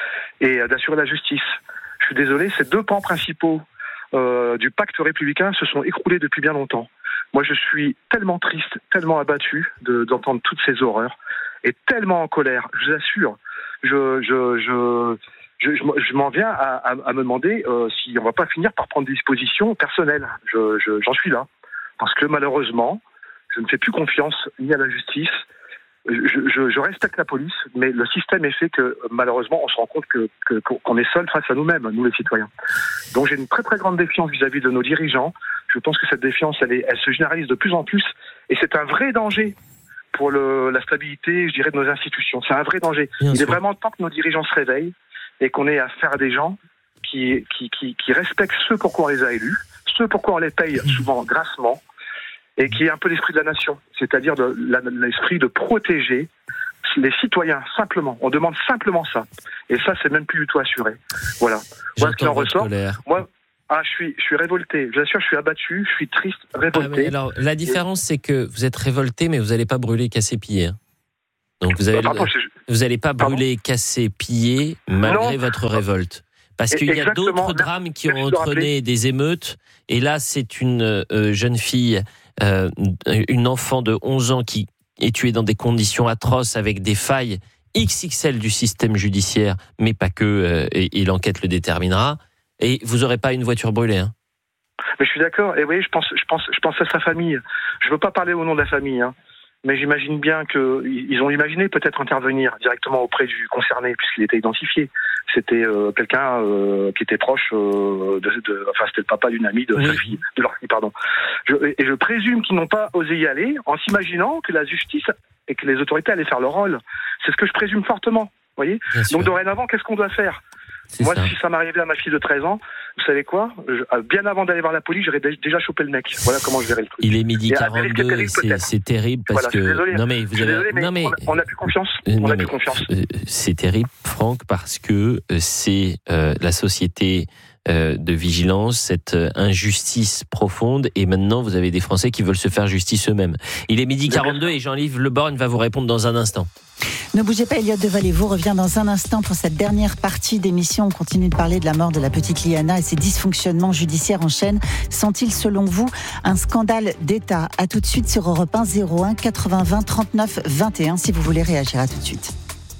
et d'assurer la justice. Je suis désolé, ces deux pans principaux euh, du pacte républicain se sont écroulés depuis bien longtemps. Moi, je suis tellement triste, tellement abattu de, d'entendre toutes ces horreurs et tellement en colère. Je vous assure, je, je, je, je, je, je m'en viens à, à, à me demander euh, si on va pas finir par prendre des dispositions personnelles. Je, je, j'en suis là. Parce que malheureusement, je ne fais plus confiance ni à la justice. Je, je, je respecte la police, mais le système est fait que malheureusement, on se rend compte que, que, qu'on est seul face à nous-mêmes, nous les citoyens. Donc j'ai une très très grande défiance vis-à-vis de nos dirigeants. Je pense que cette défiance, elle, est, elle se généralise de plus en plus, et c'est un vrai danger pour le, la stabilité, je dirais, de nos institutions. C'est un vrai danger. Bien Il sûr. est vraiment temps que nos dirigeants se réveillent et qu'on ait affaire à des gens qui, qui, qui, qui respectent ceux pourquoi on les a élus, ceux pourquoi on les paye souvent grassement, et qui est un peu l'esprit de la nation, c'est-à-dire de, la, l'esprit de protéger les citoyens, simplement. On demande simplement ça. Et ça, c'est même plus du tout assuré. Voilà. Voilà ce qui en ressort. Colère. Moi, ah, je suis, je suis révolté. Je vous assure, je suis abattu, je suis triste, révolté. Ah, alors, la différence, c'est que vous êtes révolté, mais vous n'allez pas brûler, casser, piller. Hein. Donc, vous n'allez euh, pas brûler, casser, piller, malgré non. votre révolte. Parce qu'il y a d'autres drames qui ont entraîné des émeutes. Et là, c'est une euh, jeune fille, euh, une enfant de onze ans qui est tuée dans des conditions atroces avec des failles X X L du système judiciaire, mais pas que, euh, et, et l'enquête le déterminera. Et vous n'aurez pas une voiture brûlée. Hein. Mais je suis d'accord. Et oui, je pense, je pense, je pense à sa famille. Je ne veux pas parler au nom de la famille, hein. Mais j'imagine bien qu'ils ont imaginé peut-être intervenir directement auprès du concerné, puisqu'il était identifié. C'était euh, quelqu'un euh, qui était proche euh, de, de... Enfin, c'était le papa d'une amie de oui. sa fille, de leur fille, pardon. Je, et je présume qu'ils n'ont pas osé y aller en s'imaginant que la justice et que les autorités allaient faire leur rôle. C'est ce que je présume fortement, vous voyez. Donc dorénavant, qu'est-ce qu'on doit faire ? C'est Moi, ça. si ça m'arrivait à ma fille de treize ans, vous savez quoi ? je, Bien avant d'aller voir la police, j'aurais déjà chopé le mec. Voilà comment je verrais le truc. Il est midi quarante-deux, terrible, c'est, c'est terrible parce voilà, que... Désolé, non mais vous avez... Désolé, mais non mais on n'a plus confiance. Euh, on n'a plus confiance. C'est terrible, Franck, parce que c'est euh, la société euh, de vigilance, cette euh, injustice profonde, et maintenant vous avez des Français qui veulent se faire justice eux-mêmes. Il est midi quarante-deux et Jean-Yves Le Borgne va vous répondre dans un instant. Ne bougez pas, Elliot de Valévaux revient dans un instant pour cette dernière partie d'émission. On continue de parler de la mort de la petite Liana et ses dysfonctionnements judiciaires en chaîne. Sont-ils, selon vous, un scandale d'État ? À tout de suite sur Europe un, zéro un quatre-vingts vingt trente-neuf vingt et un si vous voulez réagir. À tout de suite.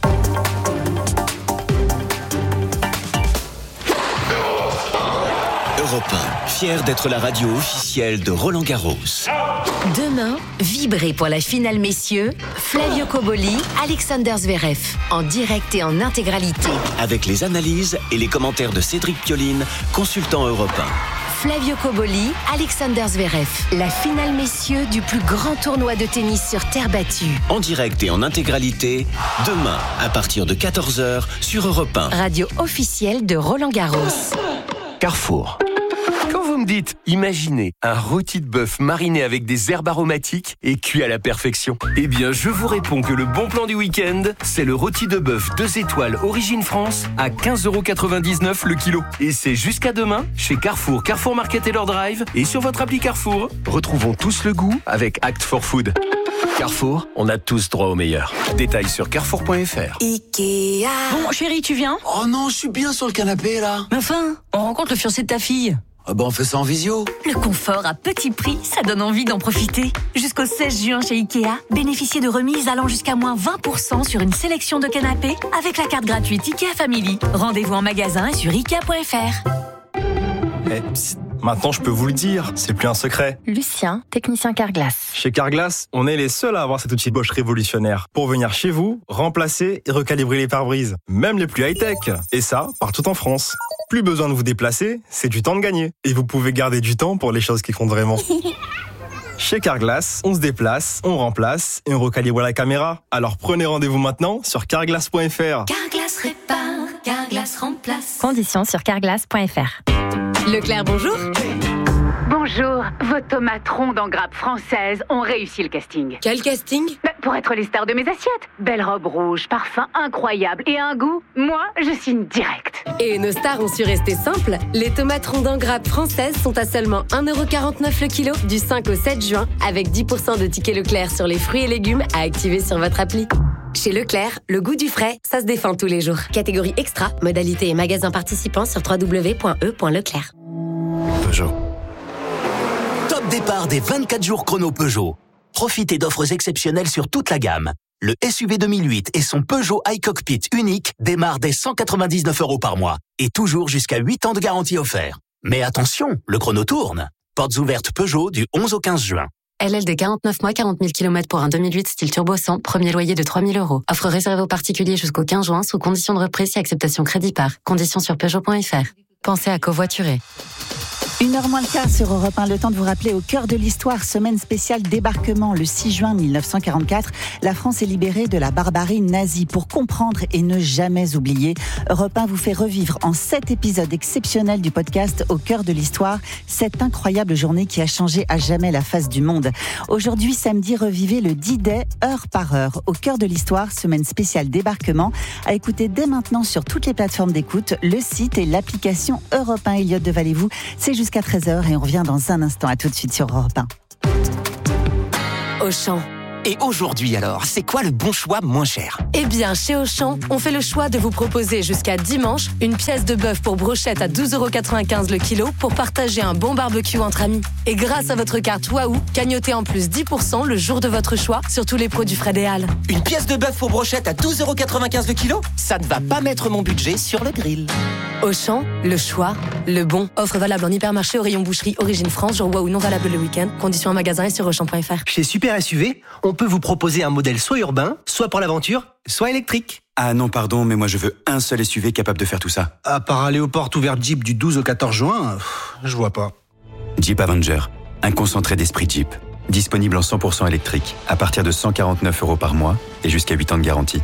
Europe un, fier d'être la radio officielle de Roland Garros. Demain, vibrez pour la finale messieurs, Flavio Cobolli, Alexander Zverev, en direct et en intégralité. Avec les analyses et les commentaires de Cédric Pioline, consultant Europe un. Flavio Cobolli, Alexander Zverev, la finale messieurs du plus grand tournoi de tennis sur terre battue. En direct et en intégralité, demain, à partir de quatorze heures, sur Europe un. Radio officielle de Roland Garros. Carrefour. Quand vous me dites, imaginez un rôti de bœuf mariné avec des herbes aromatiques et cuit à la perfection, eh bien je vous réponds que le bon plan du week-end, c'est le rôti de bœuf deux étoiles Origine France à quinze euros quatre-vingt-dix-neuf le kilo. Et c'est jusqu'à demain chez Carrefour, Carrefour Market et leur drive et sur votre appli Carrefour. Retrouvons tous le goût avec Act for Food. Carrefour, on a tous droit au meilleur. Détails sur carrefour point f r. Ikea. Bon, chérie, tu viens ? Oh non, je suis bien sur le canapé, là. Mais enfin, on rencontre le fiancé de ta fille. Ah ben, on fait ça en visio. Le confort à petit prix, ça donne envie d'en profiter. Jusqu'au seize juin chez Ikea, bénéficiez de remises allant jusqu'à moins vingt pour cent sur une sélection de canapés avec la carte gratuite Ikea Family. Rendez-vous en magasin et sur ikea point f r. Eh, psst, maintenant je peux vous le dire, c'est plus un secret. Lucien, technicien Carglass. Chez Carglass, on est les seuls à avoir cet outil Bosch révolutionnaire pour venir chez vous, remplacer et recalibrer les pare-brises, même les plus high-tech. Et ça, partout en France. Plus besoin de vous déplacer, c'est du temps de gagner. Et vous pouvez garder du temps pour les choses qui comptent vraiment. Chez Carglass, on se déplace, on remplace et on recalibre la caméra. Alors prenez rendez-vous maintenant sur carglass point f r. Carglass répare, Carglass remplace. Conditions sur carglass point f r. Leclerc, bonjour. Bonjour, vos tomates rondes en grappe française ont réussi le casting. Quel casting ? Bah, pour être les stars de mes assiettes. Belle robe rouge, parfum incroyable et un goût, moi, je signe direct. Et nos stars ont su rester simples. Les tomates rondes en grappe françaises sont à seulement un euro quarante-neuf le kilo du cinq au sept juin avec dix pour cent de tickets Leclerc sur les fruits et légumes à activer sur votre appli. Chez Leclerc, le goût du frais, ça se défend tous les jours. Catégorie extra, modalité et magasin participants sur w w w point e point leclerc. Peugeot. Top départ des vingt-quatre jours chrono Peugeot. Profitez d'offres exceptionnelles sur toute la gamme. Le S U V deux mille huit et son Peugeot iCockpit unique démarrent dès cent quatre-vingt-dix-neuf euros par mois. Et toujours jusqu'à huit ans de garantie offert. Mais attention, le chrono tourne. Portes ouvertes Peugeot du onze au quinze juin. L L D quarante-neuf mois, quarante mille kilomètres pour un deux mille huit style turbo cent, premier loyer de trois mille euros. Offre réservée aux particuliers jusqu'au quinze juin sous condition de reprise et acceptation crédit par. Conditions sur Peugeot point f r. Pensez à covoiturer. Une heure moins le quart sur Europe un, le temps de vous rappeler au cœur de l'histoire, semaine spéciale débarquement, le six juin mille neuf cent quarante-quatre. La France est libérée de la barbarie nazie. Pour comprendre et ne jamais oublier, Europe un vous fait revivre en sept épisodes exceptionnels du podcast Au cœur de l'histoire, cette incroyable journée qui a changé à jamais la face du monde. Aujourd'hui, samedi, revivez le D-Day heure par heure. Au cœur de l'histoire, semaine spéciale débarquement, à écouter dès maintenant sur toutes les plateformes d'écoute, le site et l'application Europe un. Elliott de Valez-vous, c'est jusqu'à Jusqu'à treize heures et on revient dans un instant. À tout de suite sur Europe un. Auchan. Et aujourd'hui alors, c'est quoi le bon choix moins cher ? Eh bien, chez Auchan, on fait le choix de vous proposer jusqu'à dimanche une pièce de bœuf pour brochette à douze euros quatre-vingt-quinze le kilo pour partager un bon barbecue entre amis. Et grâce à votre carte Waouh, cagnotez en plus dix pour cent le jour de votre choix sur tous les produits Fred et Hall. Une pièce de bœuf pour brochette à douze euros quatre-vingt-quinze le kilo ? Ça ne va pas mettre mon budget sur le grill. Auchan, le choix, le bon. Offre valable en hypermarché au rayon boucherie Origine France, jour Waouh non valable le week-end. Conditions en magasin et sur auchan point f r. Chez Super S U V, on peut vous proposer un modèle soit urbain, soit pour l'aventure, soit électrique. Ah non, pardon, mais moi je veux un seul S U V capable de faire tout ça. À part aller aux portes ouvertes Jeep du douze au quatorze juin, pff, je vois pas. Jeep Avenger, un concentré d'esprit Jeep. Disponible en cent pour cent électrique, à partir de cent quarante-neuf euros par mois et jusqu'à huit ans de garantie.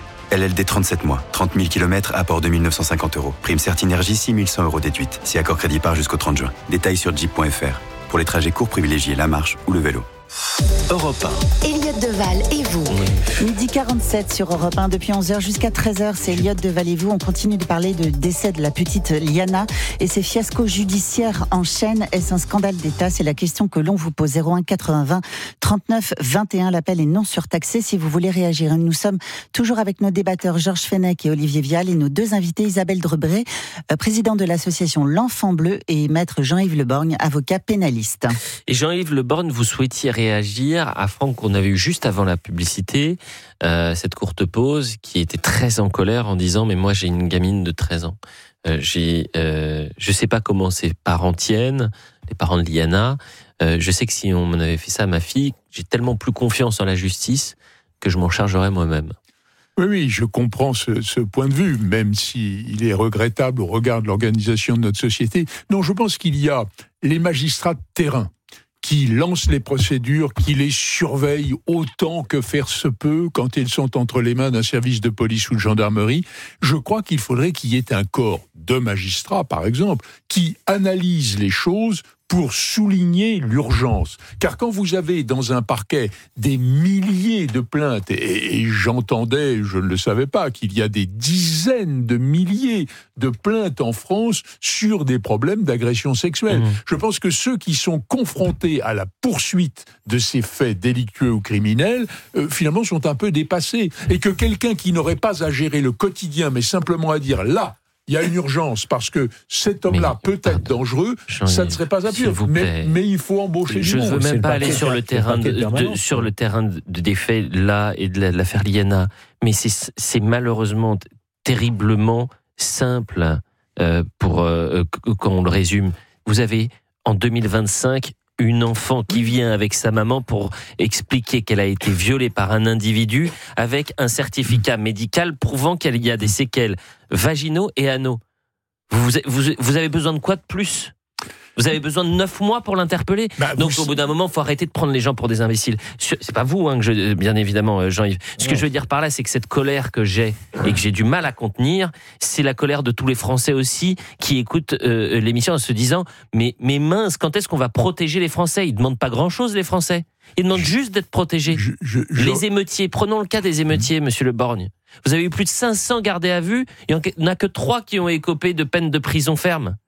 L L D trente-sept mois, trente mille kilomètres, apport deux mille neuf cent cinquante euros. Prime Certinergie, six mille cent euros déduite. Si accord crédit part jusqu'au trente juin. Détails sur jeep point f r. Pour les trajets courts, privilégiez la marche ou le vélo. Europe un. Elliott Deval et vous. Midi quarante-sept sur Europe un, depuis onze heures jusqu'à treize heures, c'est Elliott Deval et vous. On continue de parler de décès de la petite Liana et ses fiascos judiciaires enchaînent. Est-ce un scandale d'État ? C'est la question que l'on vous pose. zéro un quatre-vingts trente-neuf vingt et un, l'appel est non surtaxé si vous voulez réagir. Nous sommes toujours avec nos débatteurs Georges Fenech et Olivier Vial et nos deux invités, Isabelle Debré, président de l'association L'Enfant Bleu, et maître Jean-Yves Le Borgne, avocat pénaliste. Et Jean-Yves Le Borgne, vous souhaitiez réagir à Franck qu'on avait eu juste avant la publicité, euh, cette courte pause, qui était très en colère en disant « mais moi j'ai une gamine de treize ans, euh, j'ai, euh, je sais pas comment ses parents tiennent, les parents de Liana, euh, je sais que si on m'en avait fait ça à ma fille, j'ai tellement plus confiance en la justice que je m'en chargerais moi-même ». Oui, oui, je comprends ce, ce point de vue, même s'il est regrettable au regard de l'organisation de notre société. Non, je pense qu'il y a les magistrats de terrain qui lancent les procédures, qui les surveillent autant que faire se peut quand elles sont entre les mains d'un service de police ou de gendarmerie. Je crois qu'il faudrait qu'il y ait un corps de magistrats, par exemple, qui analyse les choses pour souligner l'urgence. Car quand vous avez dans un parquet des milliers de plaintes, et, et j'entendais, je ne le savais pas, qu'il y a des dizaines de milliers de plaintes en France sur des problèmes d'agression sexuelle. Mmh. Je pense que ceux qui sont confrontés à la poursuite de ces faits délictueux ou criminels, euh, finalement sont un peu dépassés. Et que quelqu'un qui n'aurait pas à gérer le quotidien, mais simplement à dire là, il y a une urgence parce que cet homme-là mais, peut être dangereux, ça ne serait pas absurde. Mais, mais il faut embaucher je du monde. Je ne veux même pas aller sur le, terrain de, de, sur le terrain de, des faits là et de l'affaire Liana, mais c'est, c'est malheureusement terriblement simple euh, pour euh, quand on le résume. Vous avez en deux mille vingt-cinq une enfant qui vient avec sa maman pour expliquer qu'elle a été violée par un individu avec un certificat médical prouvant qu'il y a des séquelles vaginaux et anaux. Vous, vous, vous avez besoin de quoi de plus ? Vous avez besoin de neuf mois pour l'interpeller. Bah, Donc vous... au bout d'un moment, il faut arrêter de prendre les gens pour des imbéciles. C'est pas vous, hein, que je, bien évidemment, Jean-Yves. Ce ouais. que je veux dire par là, c'est que cette colère que j'ai et que j'ai du mal à contenir, c'est la colère de tous les Français aussi qui écoutent euh, l'émission en se disant mais, mais mince, quand est-ce qu'on va protéger les Français ? Ils ne demandent pas grand-chose, les Français. Ils demandent je, juste d'être protégés. Je, je, je... Les émeutiers, prenons le cas des émeutiers, monsieur Le Borgne. Vous avez eu plus de cinq cents gardés à vue, il n'y en a que trois qui ont écopé de peine de prison ferme.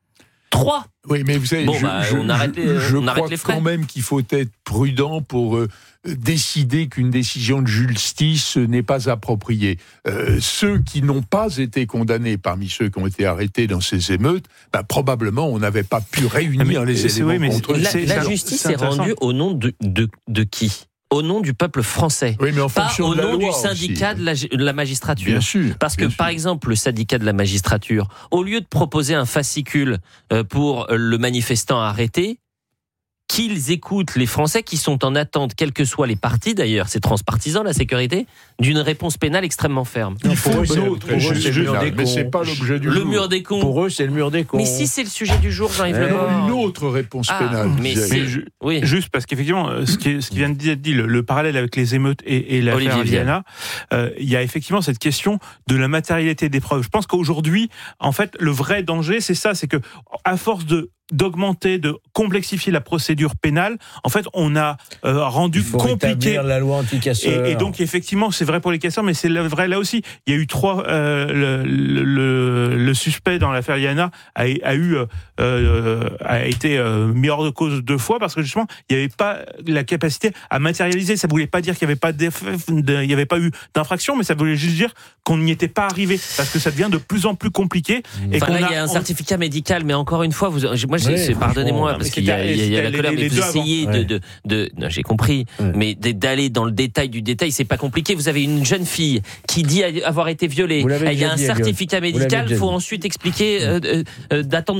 Trois. Oui, mais vous savez, bon, je, bah, je, on arrête les, je on crois arrête les frais. quand même qu'il faut être prudent pour euh, décider qu'une décision de justice n'est pas appropriée. Euh, ceux qui n'ont pas été condamnés parmi ceux qui ont été arrêtés dans ces émeutes, bah, probablement on n'avait pas pu réunir mais, les éléments oui, mais contre eux. La, la justice est rendue au nom de, de, de qui ? Au nom du peuple français, oui, mais en pas fonction au de la nom loi du syndicat aussi. de la, de la magistrature. Bien sûr. Parce que, bien par sûr. exemple, le syndicat de la magistrature, au lieu de proposer un fascicule euh, pour le manifestant arrêté, qu'ils écoutent les Français qui sont en attente, quels que soient les partis d'ailleurs, c'est transpartisan la sécurité, d'une réponse pénale extrêmement ferme. Il faut eux, c'est- d'autres pour eux, c'est le mur des mais cons. c'est pas l'objet du Le jour. mur des cons. Pour eux, c'est le mur des cons. Mais si c'est le sujet du jour, Jean-Yves Eh, Lebord. Une autre réponse Ah, pénale. mais vous c'est- avez- ju- Oui. Juste parce qu'effectivement, euh, ce qui, ce qui vient d'être dit, le, le parallèle avec les émeutes et, et l'affaire Olivier Vienne. Liana, euh, il y a effectivement cette question de la matérialité des preuves. Je pense qu'aujourd'hui, en fait, le vrai danger, c'est ça, c'est que à force de d'augmenter, de complexifier la procédure pénale, en fait, on a euh, rendu Il faut compliqué rétablir la loi anti-casseurs. Et, et donc effectivement, c'est vrai pour les casseurs, mais c'est vrai là aussi. Il y a eu trois. Euh, le, le, le suspect dans l'affaire Liana a, a eu euh, a été euh, mis hors de cause deux fois parce que justement, il n'y avait pas la capacité à matérialiser. Ça voulait pas dire qu'il n'y avait pas d'eff- de, il y avait pas eu d'infraction, mais ça voulait juste dire qu'on n'y était pas arrivé parce que ça devient de plus en plus compliqué. Et Enfin, qu'on là, a, il y a un on- certificat médical, mais encore une fois, vous, moi, Oui, c'est, pardonnez-moi, non, parce mais qu'il y a, c'était- il y a- il y a la c'était colère, les- mais les vous deux essayez avant. de, de, de, non, j'ai compris, Ouais. mais d'aller dans le détail du détail, c'est pas compliqué. Vous avez une jeune fille qui dit avoir été violée. Vous l'avez Il y a déjà un dit, Eliott. certificat Vous l'avez médical, il déjà faut dit. ensuite expliquer, euh, euh, euh, d'attendre